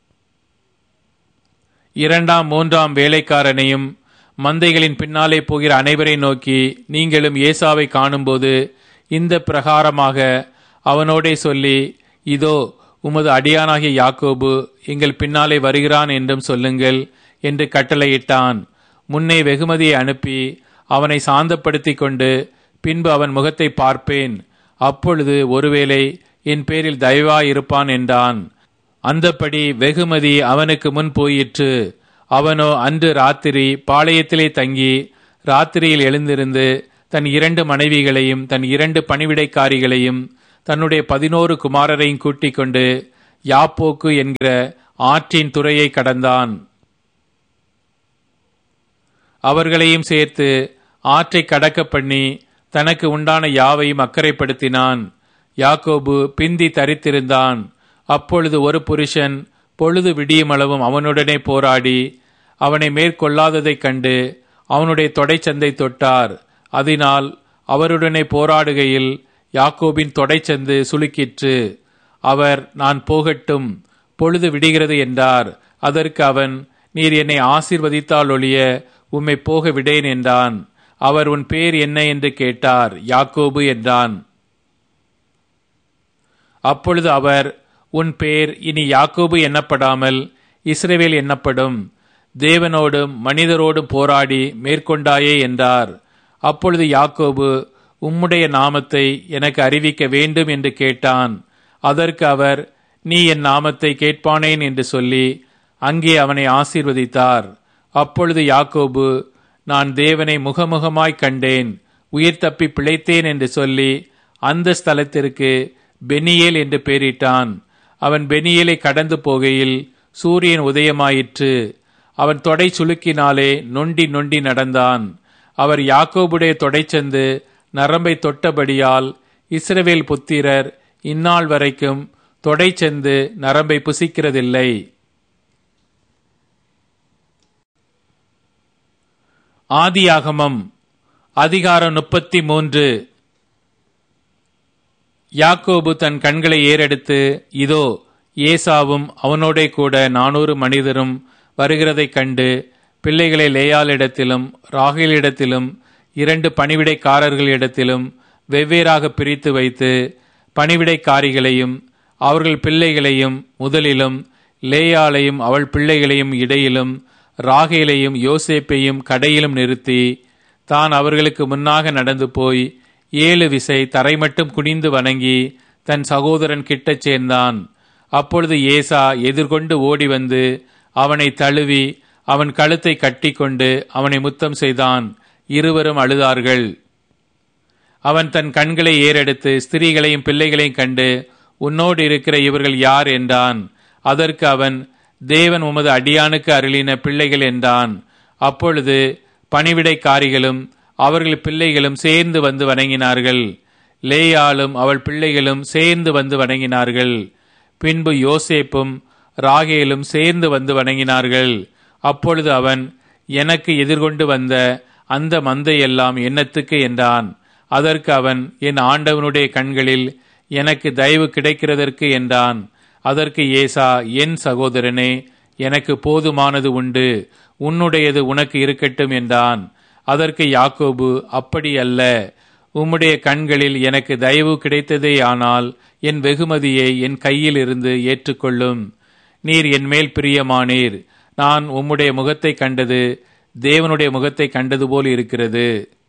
இரண்டாம் மூன்றாம் வேலைக்காரனையும் மந்தைகளின் பின்னாலே போகிற அனைவரை நோக்கி, நீங்களும் ஏசாவை காணும்போது இந்த பிரகாரமாக அவனோடே சொல்லி, இதோ உமது அடியானாகிய யாக்கோபு எங்கள் பின்னாலே வருகிறான் என்றும் சொல்லுங்கள் என்று கட்டளையிட்டான். முன்னே வெகுமதியை அனுப்பி அவனை சாந்தப்படுத்தி கொண்டு பின்பு அவன் முகத்தை பார்ப்பேன், அப்பொழுது ஒருவேளை என் பேரில் தயவாயிருப்பான் என்றான். அந்தப்படி வெகுமதி அவனுக்கு முன் போயிற்று. அவனோ அன்று ராத்திரி பாளையத்திலே தங்கி ராத்திரியில் எழுந்திருந்து தன் இரண்டு மனைவிகளையும் தன் இரண்டு பணிவிடைக்காரிகளையும் தன்னுடைய பதினோரு குமாரரையும் கூட்டிக் கொண்டு யாப்போக்கு என்கிற ஆற்றின் துறையை கடந்தான். அவர்களையும் சேர்த்து ஆற்றை கடக்க பண்ணி தனக்கு உண்டான யாவையும் அக்கறைப்படுத்தினான். யாக்கோபு பிந்தி தரித்திருந்தான். அப்பொழுது ஒரு புருஷன் பொழுது விடியுமளவும் அவனுடனே போராடி அவனை மேற்கொள்ளாததைக் கண்டு அவனுடைய தொடைச்சந்தை தொட்டார். அதனால் அவருடனே போராடுகையில் யாக்கோபின் தொடைச்சந்து சுளுக்கிற்று. அவர், நான் போகட்டும், பொழுது விடுகிறது என்றார். அதற்கு அவன், நீர் என்னை ஆசீர்வதித்தால் ஒழிய உம்மை போக விடேன் என்றான். அவர், உன் பேர் என்ன என்று கேட்டார். யாக்கோபு என்றான். அப்பொழுது அவர், உன் பேர் இனி யாக்கோபு எண்ணப்படாமல் இஸ்ரவேல் எண்ணப்படும், தேவனோடும் மனிதரோடும் போராடி மேற்கொண்டாயே என்றார். அப்பொழுது யாக்கோபு, உம்முடைய நாமத்தை எனக்கு அறிவிக்க வேண்டும் என்று கேட்டான். அதற்கு அவர், நீ என் நாமத்தை கேட்பானேன் என்று சொல்லி அங்கே அவனை ஆசீர்வதித்தார். அப்பொழுது யாக்கோபு, நான் தேவனை முகமுகமாய் கண்டேன், உயிர் தப்பி பிழைத்தேன் என்று சொல்லி அந்த ஸ்தலத்திற்கு பெனியேல் என்று பெயரிட்டான். அவன் பெனியேலை கடந்து போகையில் சூரியன் உதயமாயிற்று. அவன் தொடை சுளுக்கினாலே நொண்டி நொண்டி நடந்தான். அவர் யாக்கோபுடைய தொடைச்சந்து நரம்பை தொட்டபடியால் இஸ்ரவேல் புத்திரர் இந்நாள் வரைக்கும் தொடைச்சந்து நரம்பை புசிக்கிறதில்லை. ஆதியாகமம் அதிகாரம் முப்பத்தி மூன்று. யாக்கோபு தன் கண்களை ஏறெடுத்து, இதோ ஏசாவும் அவனோடே கூட நானூறு மனிதரும் வருகிறதைக் கண்டு பிள்ளைகளை லேயாளிடத்திலும் ராகேலிடத்திலும் இரண்டு பணிவிடைக்காரர்களிடத்திலும் வெவ்வேறாக பிரித்து வைத்து பணிவிடைக்காரிகளையும் அவர்கள் பிள்ளைகளையும் முதலிலும் லேயாளையும் அவள் பிள்ளைகளையும் இடையிலும் ராகேலையும் யோசேப்பையும் கடையிலும் நிறுத்தி தான் அவர்களுக்கு முன்னாக நடந்து போய் ஏழு விசை தரை மட்டும் குனிந்து வணங்கி தன் சகோதரன் கிட்டச் சேர்ந்தான். அப்பொழுது ஏசா எதிர்கொண்டு ஓடி வந்து அவனை தழுவி அவன் கழுத்தை கட்டி கொண்டு அவனை முத்தம் செய்தான். இருவரும் அழுதார்கள். அவன் தன் கண்களை ஏறெடுத்து ஸ்திரீகளையும் பிள்ளைகளையும் கண்டு, உன்னோடு இருக்கிற இவர்கள் யார் என்றான். அதற்கு அவன், தேவன் உமது அடியானுக்கு அருளின பிள்ளைகள் என்றான். அப்பொழுது பணிவிடைக்காரிகளும் அவர்கள் பிள்ளைகளும் சேர்ந்து வந்து வணங்கினார்கள். லேயாளும் அவள் பிள்ளைகளும் சேர்ந்து வந்து வணங்கினார்கள். பின்பு யோசேப்பும் ராகேலும் சேர்ந்து வந்து வணங்கினார்கள். அப்பொழுது அவன், எனக்கு எதிர்கொண்டு வந்த அந்த மந்தையெல்லாம் என்னத்துக்கு என்றான். அதற்கு அவன், என் ஆண்டவனுடைய கண்களில் எனக்கு தயவு கிடைக்கிறதற்கு என்றான். அதற்கு ஏசா, என் சகோதரனே, எனக்கு போதுமானது உண்டு, உன்னுடையது உனக்கு இருக்கட்டும் என்றான். அதற்கு யாக்கோபு, அப்படி அல்ல, உம்முடைய கண்களில் எனக்கு தயவு கிடைத்ததேயானால் என் வெகுமதியை என் கையில் இருந்து ஏற்றுக்கொள்ளும். நீர் என் மேல் பிரியமானீர். நான் உம்முடைய முகத்தை கண்டது தேவனுடைய முகத்தை கண்டது போல் இருக்கிறது.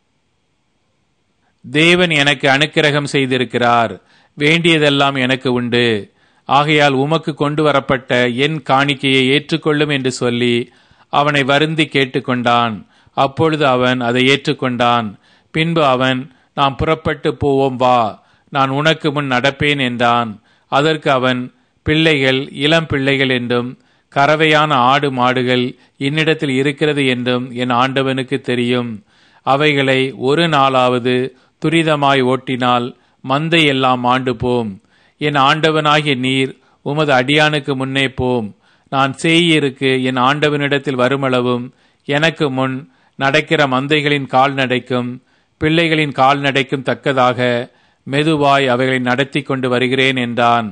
தேவன் எனக்கு அனுக்கிரகம் செய்திருக்கிறார். வேண்டியதெல்லாம் எனக்கு உண்டு. ஆகையால் உமக்கு கொண்டு வரப்பட்ட என் காணிக்கையை ஏற்றுக்கொள்ளும் என்று சொல்லி அவனை வருந்தி கேட்டுக்கொண்டான். அப்பொழுது அவன் அதை ஏற்றுக்கொண்டான். பின்பு அவன், நாம் புறப்பட்டு போவோம், வா, நான் உனக்கு முன் நடப்பேன் என்றான். அதற்கு அவன், பிள்ளைகள் இளம் பிள்ளைகள் என்றும் கறவையான ஆடு மாடுகள் என்னிடத்தில் இருக்கிறது என்றும் என் ஆண்டவனுக்கு தெரியும். அவைகளை ஒரு நாளாவது துரிதமாய் ஓட்டினால் மந்தை எல்லாம் ஆண்டு போம். என் ஆண்டவனாகிய நீர் உமது அடியானுக்கு முன்னே போம். நான் சேயீருக்கு என் ஆண்டவனிடத்தில் வருமளவும் எனக்கு முன் நடக்கிற மந்தைகளின் கால்நடைக்கும் பிள்ளைகளின் கால்நடைக்கும் தக்கதாக மெதுவாய் அவைகளை நடத்தி கொண்டு வருகிறேன் என்றான்.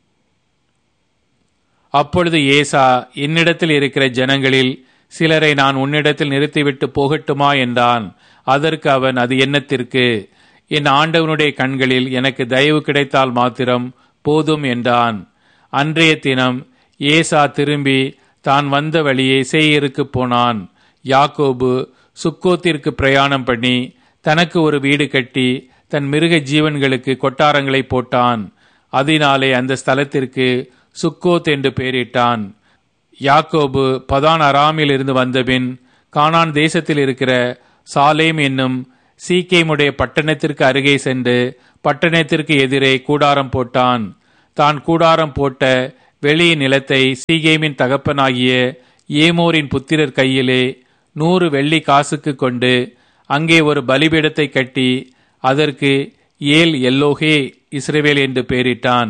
அப்பொழுது ஏசா, என்னிடத்தில் இருக்கிற ஜனங்களில் சிலரை நான் உன்னிடத்தில் நிறுத்திவிட்டு போகட்டுமா என்றான். அதற்கு அவன், அது என்னத்திற்கு? என் ஆண்டவனுடைய கண்களில் எனக்கு தயவு கிடைத்தால் மாத்திரம் போதும் என்றான். அன்றைய தினம் ஏசா திரும்பி தான் வந்த வழியே சேயீருக்கு போனான். யாக்கோபு சுக்கோத்திற்கு பிரயாணம் பண்ணி தனக்கு ஒரு வீடு கட்டி தன் மிருக ஜீவன்களுக்கு கொட்டாரங்களை போட்டான். அதனாலே அந்த ஸ்தலத்திற்கு சுக்கோத் என்று பெயரிட்டான். யாக்கோபு பதான் அராமில் இருந்து வந்தபின் கானான் தேசத்தில் இருக்கிற சாலேம் என்னும் சீக்கேமுடைய பட்டணத்திற்கு அருகே சென்று பட்டணத்திற்கு எதிரே கூடாரம் போட்டான். தான் கூடாரம் போட்ட வெளி நிலத்தை சீகேமின் தகப்பனாகிய ஏமோரின் புத்திரர் கையிலே நூறு வெள்ளி காசுக்கு கொண்டு அங்கே ஒரு பலிபீடத்தை கட்டி அதற்கு ஏல் எல்லோகே இஸ்ரவேல் என்று பெயரிட்டான்.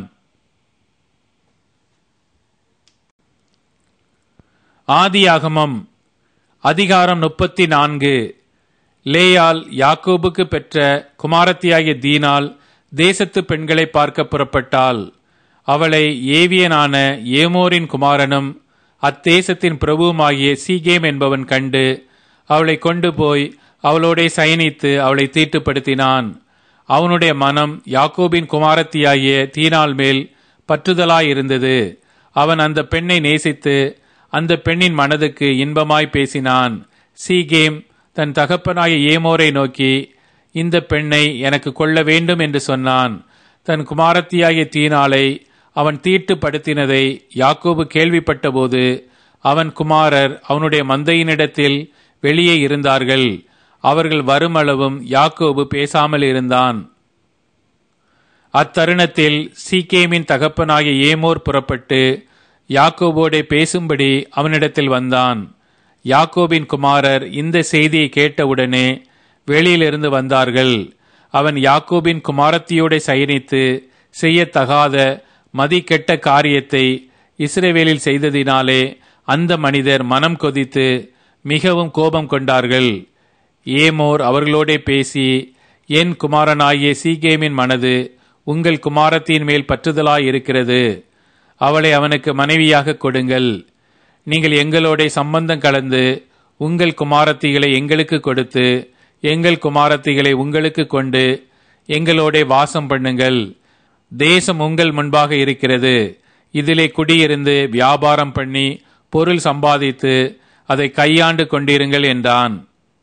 ஆதியாகமம் அதிகாரம் முப்பத்தி நான்கு. லேயால் யாக்கோபுக்கு பெற்ற குமாரத்தியாகிய தீனாள் தேசத்து பெண்களை பார்க்க புறப்பட்டாள். அவளை ஏவியனான ஏமோரின் குமாரனும் அத்தேசத்தின் பிரபுவுமாகிய சீகேம் என்பவன் கண்டு அவளை கொண்டு போய் அவளோடே சயனித்து அவளை தீட்டுப்படுத்தினான். அவனுடைய மனம் யாக்கோபின் குமாரத்தியாகிய தீனாள் மேல் பற்றுதலாயிருந்தது. அவன் அந்த பெண்ணை நேசித்து அந்த பெண்ணின் மனதுக்கு இன்பமாய் பேசினான். சீகேம் தன் தகப்பனாகிய ஏமோரை நோக்கி, இந்த பெண்ணை எனக்கு கொள்ள வேண்டும் என்று சொன்னான். தன் குமாரத்தியாகிய தீனாளை அவன் தீட்டுப்படுத்தினதை யாக்கோபு கேள்விப்பட்டபோது அவன் குமாரர் அவனுடைய மந்தையினிடத்தில் வெளியே இருந்தார்கள். அவர்கள் வருமளவும் யாக்கோபு பேசாமல் இருந்தான். அத்தருணத்தில் சீக்கேமின் தகப்பனாகிய ஏமோர் புறப்பட்டு யாக்கோபோடே பேசும்படி அவனிடத்தில் வந்தான். யாக்கோபின் குமாரர் இந்த செய்தியை கேட்டவுடனே வெளியிலிருந்து வந்தார்கள். அவன் யாக்கோபின் குமாரத்தியோட சயனித்து செய்யத்தகாத மதிக்கெட்ட காரியத்தை இஸ்ரவேலில் செய்ததினாலே அந்த மனிதர் மனம் கொதித்து மிகவும் கோபம் கொண்டார்கள். ஏமோர் அவர்களோடே பேசி, என் குமாரனாகிய சீகேமின் மனது உங்கள் குமாரத்தின் மேல் பற்றுதலாய் இருக்கிறது. அவளை அவனுக்கு மனைவியாக கொடுங்கள். நீங்கள் எங்களோட சம்பந்தம் கலந்து உங்கள் குமாரத்திகளை எங்களுக்கு கொடுத்து எங்கள் குமாரத்திகளை உங்களுக்கு கொண்டு எங்களோட வாசம் பண்ணுங்கள். தேசம் உங்கள் முன்பாக இருக்கிறது. இதிலே குடியிருந்து வியாபாரம் பண்ணி பொருள் சம்பாதித்து அதை கையாண்டு கொண்டிருங்கள் என்றான்.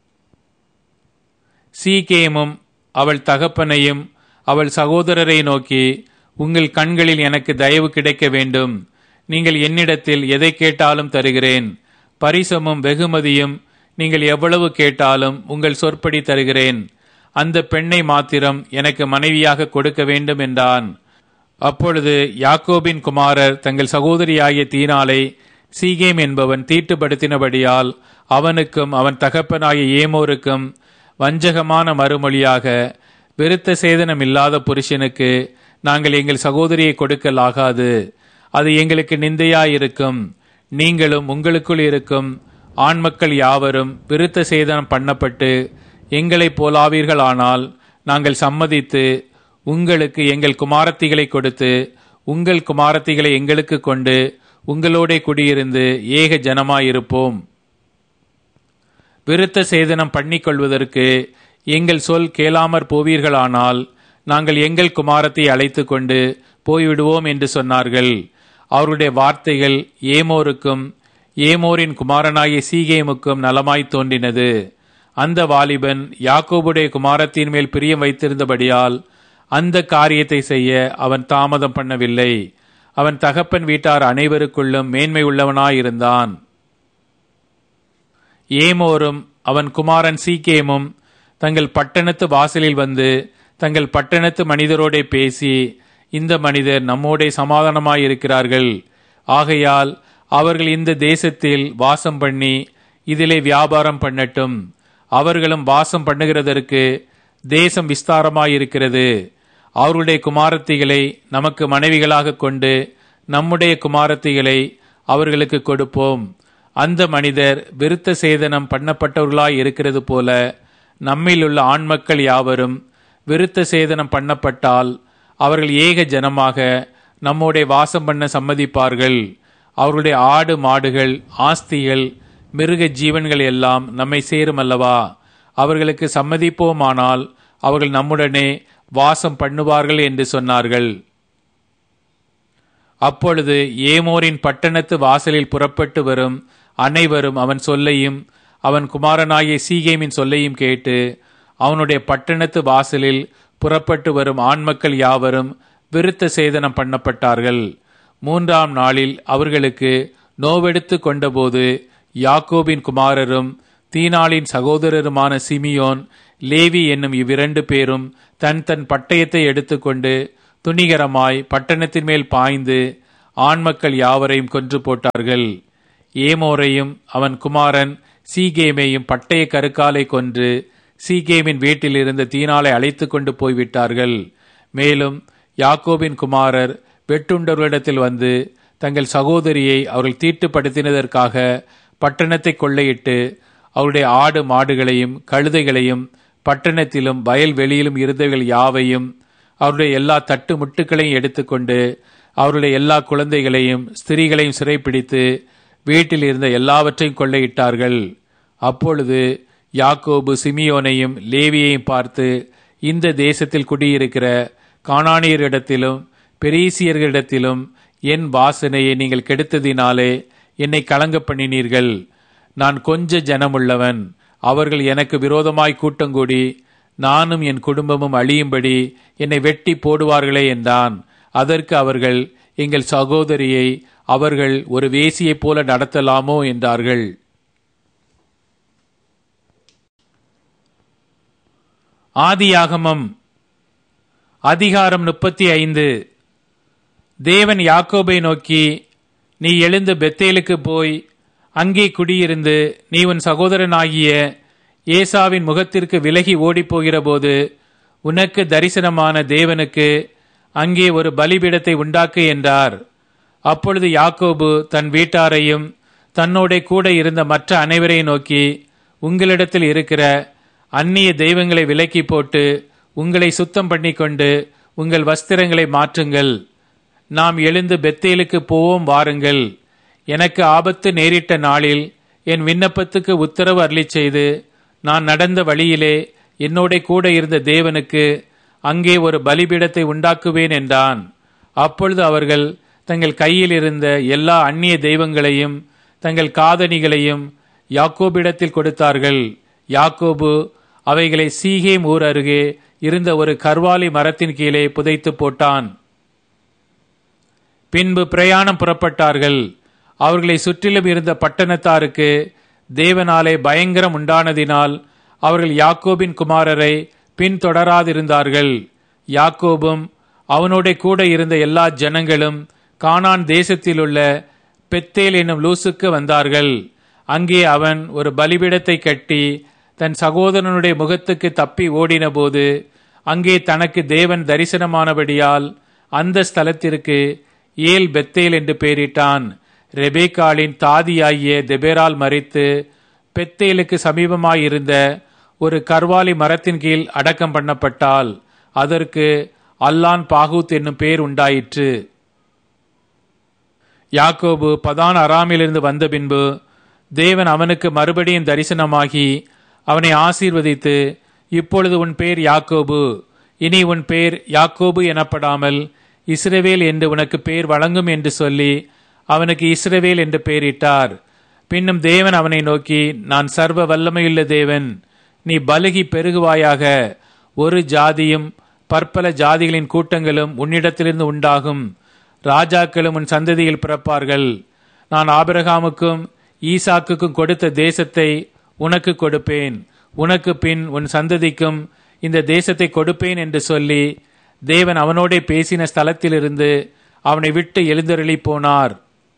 சீகேமும் அவள் தகப்பனையும் அவள் சகோதரரை நோக்கி, உங்கள் கண்களில் எனக்கு தயவு கிடைக்க வேண்டும். நீங்கள் என்னிடத்தில் எதை கேட்டாலும் தருகிறேன். பரிசமும் வெகுமதியும் நீங்கள் எவ்வளவு கேட்டாலும் உங்கள் சொற்படி தருகிறேன். அந்த பெண்ணை மாத்திரம் எனக்கு மனைவியாக கொடுக்க வேண்டும் என்றான். அப்பொழுது யாக்கோபின் குமாரர் தங்கள் சகோதரியாகிய தீனாளை சீகேம் என்பவன் தீட்டுப்படுத்தினபடியால் அவனுக்கும் அவன் தகப்பனாகிய ஏமோருக்கும் வஞ்சகமான மறுமொழியாக, விருத்த சேதனம் இல்லாத புருஷனுக்கு நாங்கள் எங்கள் சகோதரியை கொடுக்கலாகாது. அது எங்களுக்கு நிந்தையாயிருக்கும். நீங்களும் உங்களுக்குள் இருக்கும் ஆண் மக்கள் யாவரும் விருத்த சேதனம் பண்ணப்பட்டு எங்களை போலாவீர்களானால் நாங்கள் சம்மதித்து உங்களுக்கு எங்கள் குமாரத்திகளை கொடுத்து உங்கள் குமாரத்திகளை எங்களுக்கு கொண்டு உங்களோட குடியிருந்து ஏக ஜனமாயிருப்போம். விருத்த சேதனம் பண்ணிக்கொள்வதற்கு எங்கள் சொல் கேளாமற் போவீர்களானால் நாங்கள் எங்கள் குமாரத்தை அழைத்து கொண்டு போய்விடுவோம் என்று சொன்னார்கள். அவருடைய வார்த்தைகள் ஏமோருக்கும் ஏமோரின் குமாரனாகிய சீகேமுக்கும் நலமாய் தோன்றினது. அந்த வாலிபன் யாக்கோபுடைய குமாரத்தின் மேல் பிரியம் வைத்திருந்தபடியால் அந்த காரியத்தை செய்ய அவன் தாமதம் பண்ணவில்லை. அவன் தகப்பன் வீட்டார் அனைவருக்குள்ளும் மேன்மை உள்ளவனாயிருந்தான். ஏமோரும் அவன் குமாரன் சீகேமும் தங்கள் பட்டணத்து வாசலில் வந்து தங்கள் பட்டணத்து மனிதரோட பேசி, இந்த மனிதர் நம்மோட சமாதானமாயிருக்கிறார்கள். ஆகையால் அவர்கள் இந்த தேசத்தில் வாசம் பண்ணி இதிலே வியாபாரம் பண்ணட்டும். அவர்களும் வாசம் பண்ணுகிறதற்கு தேசம் விஸ்தாரமாயிருக்கிறது. அவருடைய குமாரத்திகளை நமக்கு மனைவிகளாக கொண்டு நம்முடைய குமாரத்திகளை அவர்களுக்கு கொடுப்போம். அந்த மனிதர் விருத்த சேதனம் பண்ணப்பட்டவர்களாய் இருக்கிறது போல நம்மில் உள்ள ஆண் மக்கள் யாவரும் விருத்த சேதனம் பண்ணப்பட்டால் அவர்கள் ஏக ஜனமாக நம்மோட வாசம் பண்ண சம்மதிப்பார்கள். அவர்களுடைய ஆடு மாடுகள் ஆஸ்திகள் மிருக ஜீவன்கள் எல்லாம் நம்மை சேரும் அல்லவா? அவர்களுக்கு சம்மதிப்போமானால் அவர்கள் நம்முடனே வாசம் பண்ணுவார்கள் என்று சொன்னார்கள். அப்பொழுது ஏமோரின் பட்டணத்து வாசலில் புறப்பட்டு வரும் அனைவரும் அவன் சொல்லையும் அவன் குமாரனாகிய சீகேமின் சொல்லையும் கேட்டு அவனுடைய பட்டணத்து வாசலில் புறப்பட்டு வரும் ஆண்மக்கள் யாவரும் விருத்த சேதனம் பண்ணப்பட்டார்கள். மூன்றாம் நாளில் அவர்களுக்கு நோவெடுத்து கொண்டபோது யாக்கோபின் குமாரரும் தீனாளின் சகோதரருமான சிமியோன் லேவி என்னும் இவ்விரண்டு பேரும் தன் தன் பட்டயத்தை எடுத்துக்கொண்டு துணிகரமாய் பட்டணத்தின் மேல் பாய்ந்து ஆண் மக்கள் யாவரையும் கொன்று போட்டார்கள். ஏமோரையும் அவன் குமாரன் சீகேமையும் பட்டய கருக்காலை கொன்று சீகேமின் வீட்டில் இருந்த தீனாலை அழைத்து கொண்டு போய்விட்டார்கள். மேலும் யாக்கோபின் குமாரர் வெட்டுண்டவர்களிடத்தில் வந்து தங்கள் சகோதரியை அவர்கள் தீட்டுப்படுத்தினதற்காக பட்டணத்தை கொள்ளையிட்டு அவருடைய ஆடு மாடுகளையும் கழுதைகளையும் பட்டணத்திலும் வயல்வெளியிலும் இருந்தவர்கள் யாவையும் அவருடைய எல்லா தட்டு முட்டுகளையும் எடுத்துக்கொண்டு அவருடைய எல்லா குழந்தைகளையும் ஸ்திரீகளையும் சிறைப்பிடித்து வீட்டில் இருந்த எல்லாவற்றையும் கொள்ளையிட்டார்கள். அப்பொழுது யாக்கோபு சிமியோனையும் லேவியையும் பார்த்து, இந்த தேசத்தில் குடியிருக்கிற கானானியரிடத்திலும் பெரீசியர்களிடத்திலும் என் வாசனையை நீங்கள் கெடுத்ததினாலே என்னை கலங்க பண்ணினீர்கள். நான் கொஞ்ச ஜனமுள்ளவன், அவர்கள் எனக்கு விரோதமாய் கூட்டங்கூடி நானும் என் குடும்பமும் அழியும்படி என்னை வெட்டி போடுவார்களே என்றான். அதற்கு அவர்கள், எங்கள் சகோதரியை அவர்கள் ஒரு வேசியைப் போல நடத்தலாமோ என்றார்கள். ஆதியாகமம் அதிகாரம் முப்பத்தி ஐந்து. தேவன் யாக்கோபை நோக்கி, நீ எழுந்து பெத்தேலுக்கு போய் அங்கே குடியிருந்து நீ உன் சகோதரனாகிய ஏசாவின் முகத்திற்கு விலகி ஓடிப்போகிற போது உனக்கு தரிசனமான தேவனுக்கு அங்கே ஒரு பலிபீடத்தை உண்டாக்கு என்றார். அப்பொழுது யாக்கோபு தன் வீட்டாரையும் தன்னோட கூட இருந்த மற்ற அனைவரையும் நோக்கி, உங்களிடத்தில் இருக்கிற அந்நிய தெய்வங்களை விலக்கி போட்டு உங்களை சுத்தம் பண்ணிக்கொண்டு உங்கள் வஸ்திரங்களை மாற்றுங்கள். நாம் எழுந்து பெத்தேலுக்கு போவோம் வாருங்கள். எனக்கு ஆபத்து நேரிட்ட நாளில் என் விண்ணப்பத்துக்கு உத்தரவு அருளிச் செய்து நான் நடந்த வழியிலே என்னோட கூட இருந்த தேவனுக்கு அங்கே ஒரு பலிபீடத்தை உண்டாக்குவேன் என்றான். அப்பொழுது அவர்கள் தங்கள் கையில் இருந்த எல்லா அந்நிய தெய்வங்களையும் தங்கள் காதணிகளையும் யாக்கோபிடத்தில் கொடுத்தார்கள். யாக்கோபு அவைகளை சீகேம் ஊர் அருகே இருந்த ஒரு கர்வாலி மரத்தின் கீழே புதைத்து போட்டான். பின்பு பிரயாணம் புறப்பட்டார்கள். அவர்களை சுற்றிலும் இருந்த பட்டணத்தாருக்கு தேவனாலே பயங்கரம் உண்டானதினால் அவர்கள் யாக்கோபின் குமாரரை பின்தொடராதிருந்தார்கள். யாக்கோபும் அவனோட கூட இருந்த எல்லா ஜனங்களும் கானான் தேசத்திலுள்ள பெத்தேல் என்னும் லூசுக்கு வந்தார்கள். அங்கே அவன் ஒரு பலிபீடத்தை கட்டி தன் சகோதரனுடைய முகத்துக்கு தப்பி ஓடின போது அங்கே தனக்கு தேவன் தரிசனமானபடியால் அந்த ஸ்தலத்திற்கு ஏல் பெத்தேல் என்று பெயரிட்டான். ரெபேக்காளின் தாதியாகிய தெபேரால் மரித்து பெத்தேலுக்கு சமீபமாயிருந்த ஒரு கர்வாலி மரத்தின் கீழ் அடக்கம் பண்ணப்பட்டால் அதற்கு அல்லான் பாகூத் என்னும் பெயர் உண்டாயிற்று. யாக்கோபு பதான் அராமிலிருந்து வந்த பின்பு தேவன் அவனுக்கு மறுபடியும் தரிசனமாகி அவனை ஆசீர்வதித்து, இப்பொழுது உன் பெயர் யாக்கோபு, இனி உன் பெயர் யாக்கோபு எனப்படாமல் இஸ்ரவேல் என்று உனக்கு பெயர் வழங்கும் என்று சொல்லி அவனுக்கு இஸ்ரவேல் என்று பெயரிட்டார். பின்னும் தேவன் அவனை நோக்கி, நான் சர்வ வல்லமையுள்ள தேவன், நீ பலுகி பெருகுவாயாக, ஒரு ஜாதியும் பற்பல ஜாதிகளின் கூட்டங்களும் உன்னிடத்திலிருந்து உண்டாகும், ராஜாக்களும் உன் சந்ததியில் பிறப்பார்கள். நான் ஆபிரகாமுக்கும் ஈசாக்குக்கும் கொடுத்த தேசத்தை உனக்கு கொடுப்பேன், உனக்கு பின் உன் சந்ததிக்கும் இந்த தேசத்தை கொடுப்பேன் என்று சொல்லி தேவன் அவனோடே பேசின ஸ்தலத்திலிருந்து அவனை விட்டு எழுந்தருளி போனார்.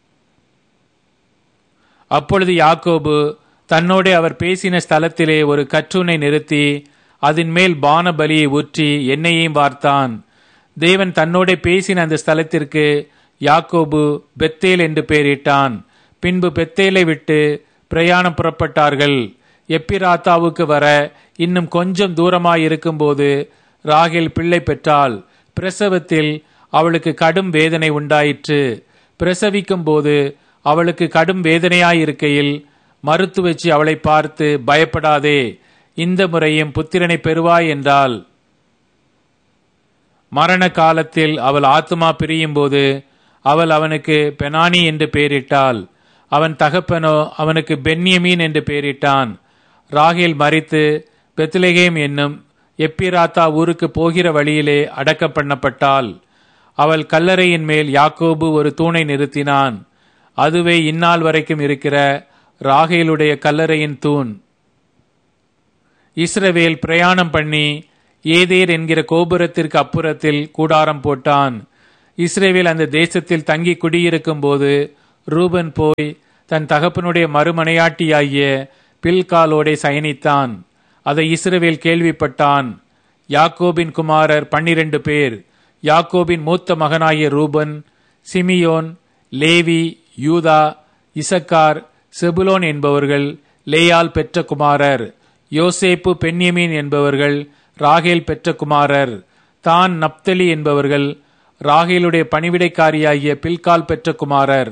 அப்பொழுது யாக்கோபு தன்னோடே அவர் பேசின ஸ்தலத்திலே ஒரு கற்றுனை நிறுத்தி அதன் மேல் பான பலியை ஊற்றி எண்ணெயையும் வார்த்தான். தேவன் தன்னோடே பேசின அந்த ஸ்தலத்திற்கு யாக்கோபு பெத்தேல் என்று பெயரிட்டான். பின்பு பெத்தேலை விட்டு பிரயாணம் புறப்பட்டார்கள். எப்பிராத்தாவுக்கு வர இன்னும் கொஞ்சம் தூரமாயிருக்கும் போது ராகேல் பிள்ளை பெற்றாள். பிரசவத்தில் அவளுக்கு கடும் வேதனை உண்டாயிற்று. பிரசவிக்கும் போது அவளுக்கு கடும் வேதனையாயிருக்கையில் மருத்துவச்சி அவளை பார்த்து, பயப்படாதே, இந்த முறையும் புத்திரனை பெறுவாய் என்றாள். மரண காலத்தில் அவள் ஆத்துமா பிரியும் போது அவள் அவனுக்கு பெனானி என்று பெயரிட்டாள். அவன் தகப்பனோ அவனுக்கு பென்யமீன் என்று பெயரிட்டான். ராகேல் மரித்து பெத்லெகேம் என்னும் எப்பிராத்தா ஊருக்கு போகிற வழியிலே அடக்கம் பண்ணப்பட்டாள். அவள் கல்லறையின் மேல் யாக்கோபு ஒரு தூணை நிறுத்தினான். அதுவே இந்நாள் வரைக்கும் இருக்கிற ராகேலுடைய கல்லறையின் தூண். இஸ்ரவேல் பிரயாணம் பண்ணி ஏதேர் என்கிற கோபுரத்திற்கு அப்புறத்தில் கூடாரம் போட்டான். இஸ்ரவேல் அந்த தேசத்தில் தங்கி குடியிருக்கும் போது ரூபன் போய் தன் தகப்பனுடைய மறுமனையாட்டியாகிய பில்காலோடே சயனித்தான். அதை இஸ்ரவேல் கேள்விப்பட்டான். யாக்கோபின் குமாரர் பன்னிரண்டு பேர். யாக்கோபின் மூத்த மகனாகிய ரூபன், சிமியோன், லேவி, யூதா, இசக்கார், செபுலோன் என்பவர்கள் லேயால் பெற்ற குமாரர். யோசேப்பு, பென்யமீன் என்பவர்கள் ராகேல் பெற்ற குமாரர். தான், நப்தலி என்பவர்கள் ராகேலுடைய பணிவிடைக்காரியாகிய பில்கால் பெற்ற குமாரர்.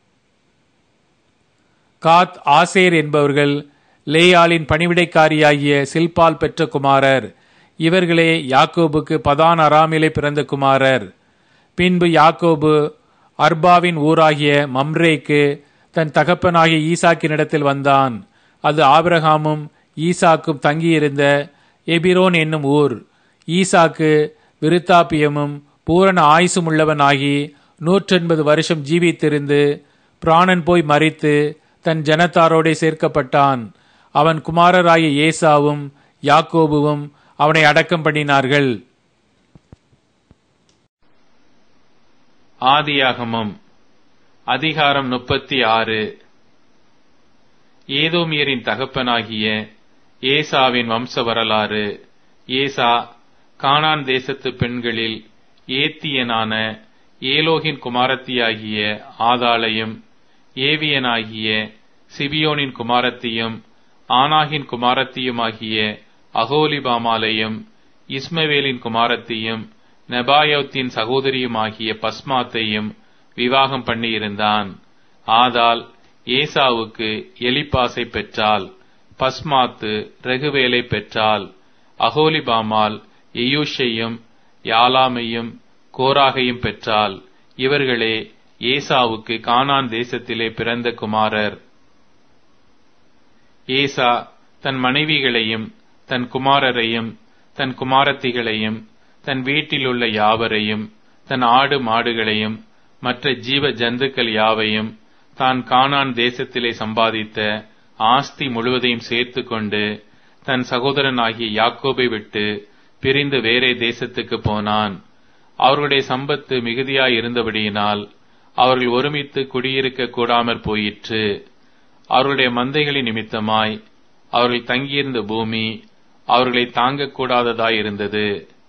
காத், ஆசேர் என்பவர்கள் லேயாலின் பணிவிடைக்காரியாகிய சில்பால் பெற்ற குமாரர். இவர்களே யாக்கோபுக்கு பதான் அராமிலே பிறந்த குமாரர். பின்பு யாக்கோபு அர்பாவின் ஊராகிய மம்ரேக்கு தன் தகப்பனாகிய ஈசாக்கினிடத்தில் வந்தான். அது ஆபிரகாமும் ஈசாக்கும் தங்கியிருந்த எபிரோன் என்னும் ஊர். ஈசாக்கு விருத்தாப்பியமும் பூரண ஆயுசும் உள்ளவனாகி நூற்றெண்பது வருஷம் ஜீவித்திருந்து பிராணன் போய் மரித்து தன் ஜனத்தாரோடே சேர்க்கப்பட்டான். அவன் குமாரராகிய ஏசாவும் யாக்கோபுவும் அவனை அடக்கம் பண்ணினார்கள். ஆதியாகமம் அதிகாரம் முப்பத்தி ஆறு. ஏதோமியரின் தகப்பனாகிய ஏசாவின் வம்ச வரலாறு. ஏசா கானான் தேசத்து பெண்களில் ஏத்தியனான ஏலோகின் குமாரத்தியாகிய ஆதாளையும், ஏவியனாகிய சிபியோனின் குமாரத்தியும், ஆனாகின் குமாரத்தியுமாகிய அகோலிபாமாலையும், இஸ்மவேலின் குமாரத்தியும், நெபாயோத்தின் சகோதரியுமாகிய பஸ்மாத்தையும் விவாகம் பண்ணியிருந்தான். ஆதாள் ஏசாவுக்கு எலிப்பாசை பெற்றாள். பஸ்மாத்து ரெகுவேலை பெற்றாள். அகோலிபாமால் எயூஷையும் யாலாமையும் கோராகையும் பெற்றாள். இவர்களே ஏசாவுக்கு கானான் தேசத்திலே பிறந்த குமாரர். ஏசா தன் மனைவிகளையும் தன் குமாரரையும் தன் குமாரத்திகளையும் தன் வீட்டிலுள்ள யாவரையும் தன் ஆடு மாடுகளையும் மற்ற ஜீவ ஜந்துக்கள் யாவையும் தான் கானான் தேசத்திலே சம்பாதித்த ஆஸ்தி முழுவதையும் சேர்த்து கொண்டு தன் சகோதரனாகிய யாக்கோபை விட்டு பிரிந்து வேறே தேசத்துக்கு போனான். அவர்களுடைய சம்பத்து மிகுதியாயிருந்தபடியினால் அவர்கள் ஒருமித்து குடியிருக்க கூடாமற் போயிற்று. அவர்களுடைய மந்தைகளின் நிமித்தமாய் அவர்கள் தங்கியிருந்த பூமி அவர்களை தாங்கக்கூடாததாயிருந்தது.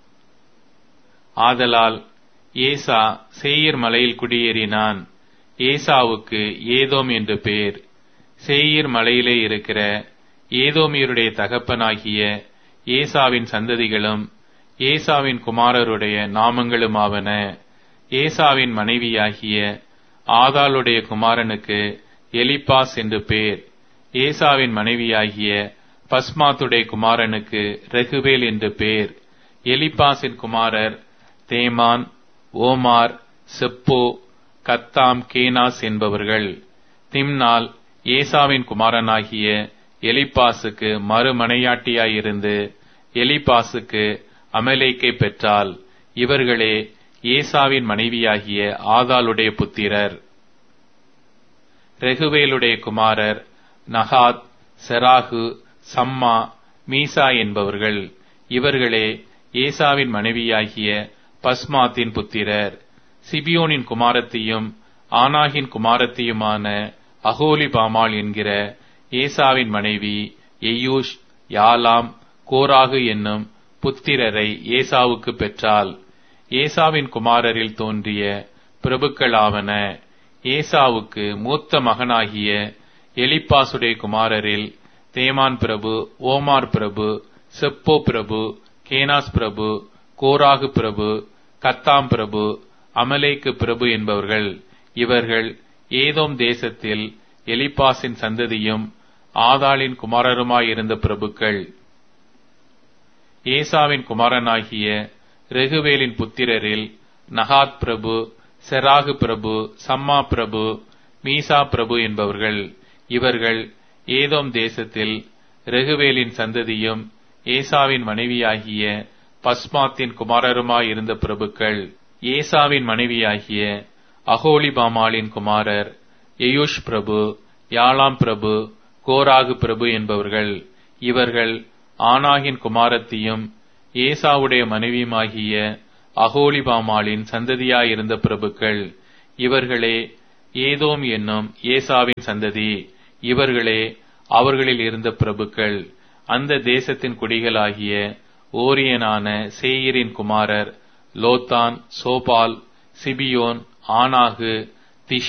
ஆதலால் ஏசா சேயீர் மலையில் குடியேறினான். ஏசாவுக்கு ஏதோம் என்று பேர். சேயீர் மலையிலே இருக்கிற ஏதோமியருடைய தகப்பனாகிய ஏசாவின் சந்ததிகளும் ஏசாவின் குமாரருடைய நாமங்களுமாவன. ஏசாவின் மனைவியாகிய ஆதாளுடைய குமாரனுக்கு எலிப்பாஸ் என்று பேர். ஏசாவின் மனைவியாகிய பஸ்மாத்துடைய குமாரனுக்கு ரெகுவேல் என்று பேர். எலிப்பாசின் குமாரர் தேமான், ஓமார், செப்போ, கத்தாம், கேனாஸ் என்பவர்கள். திம்னால் ஏசாவின் குமாரனாகிய எலிப்பாசுக்கு மறுமனையாட்டியாயிருந்து எலிப்பாசுக்கு அமலேக்கை பெற்றாள். இவர்களே ஏசாவின் மனைவியாகிய ஆதாளுடைய புத்திரர். ரெகுவேலுடைய குமாரர் நகாத், செராகு, சம்மா, மீசா என்பவர்கள். இவர்களே ஏசாவின் மனைவியாகிய பஸ்மாத்தின் புத்திரர். சிபியோனின் குமாரத்தியும் ஆனாகின் குமாரத்தியுமான அகோலிபாமால் என்கிற ஏசாவின் மனைவி எயூஷ், யாலாம், கோராகு என்னும் புத்திரரை ஏசாவுக்கு பெற்றாள். ஏசாவின் குமாரரில் தோன்றிய பிரபுக்களாவன. ஏசாவுக்கு மூத்த மகனாகிய எலிப்பாசுடைய குமாரரில் தேமான் பிரபு, ஓமார் பிரபு, செப்போ பிரபு, கேனாஸ் பிரபு, கோராகு பிரபு, கத்தாம் பிரபு, அமலேக்கு பிரபு என்பவர்கள். இவர்கள் ஏதோம் தேசத்தில் எலிப்பாசின் சந்ததியும் ஆதாளின் குமாரருமாயிருந்த பிரபுக்கள். ஏசாவின் குமாரனாகிய ரெகுவேலின் புத்திரரில் நகாத் பிரபு, செராகு பிரபு, சம்மா பிரபு, மீசா பிரபு என்பவர்கள். இவர்கள் ஏதோம் தேசத்தில் ரெகுவேலின் சந்ததியும் ஏசாவின் மனைவியாகிய பஸ்மாத்தின் குமாரருமாயிருந்த பிரபுக்கள். ஏசாவின் மனைவியாகிய அகோலிபாமாலின் குமாரர் எயூஷ் பிரபு, யாலாம் பிரபு, கோராகு பிரபு என்பவர்கள். இவர்கள் ஆனாகின் குமாரத்தியும் ஏசாவுடைய மனைவியுமாகிய அகோலிபாமாளின் சந்ததியாயிருந்த பிரபுக்கள். இவர்களே ஏதோம் என்னும் ஏசாவின் சந்ததி. இவர்களே அவர்களில் இருந்த பிரபுக்கள். அந்த தேசத்தின் குடிகளாகிய ஓரியனான சேயீரின் குமாரர் லோத்தான், சோபால், சிபியோன், ஆனாகு,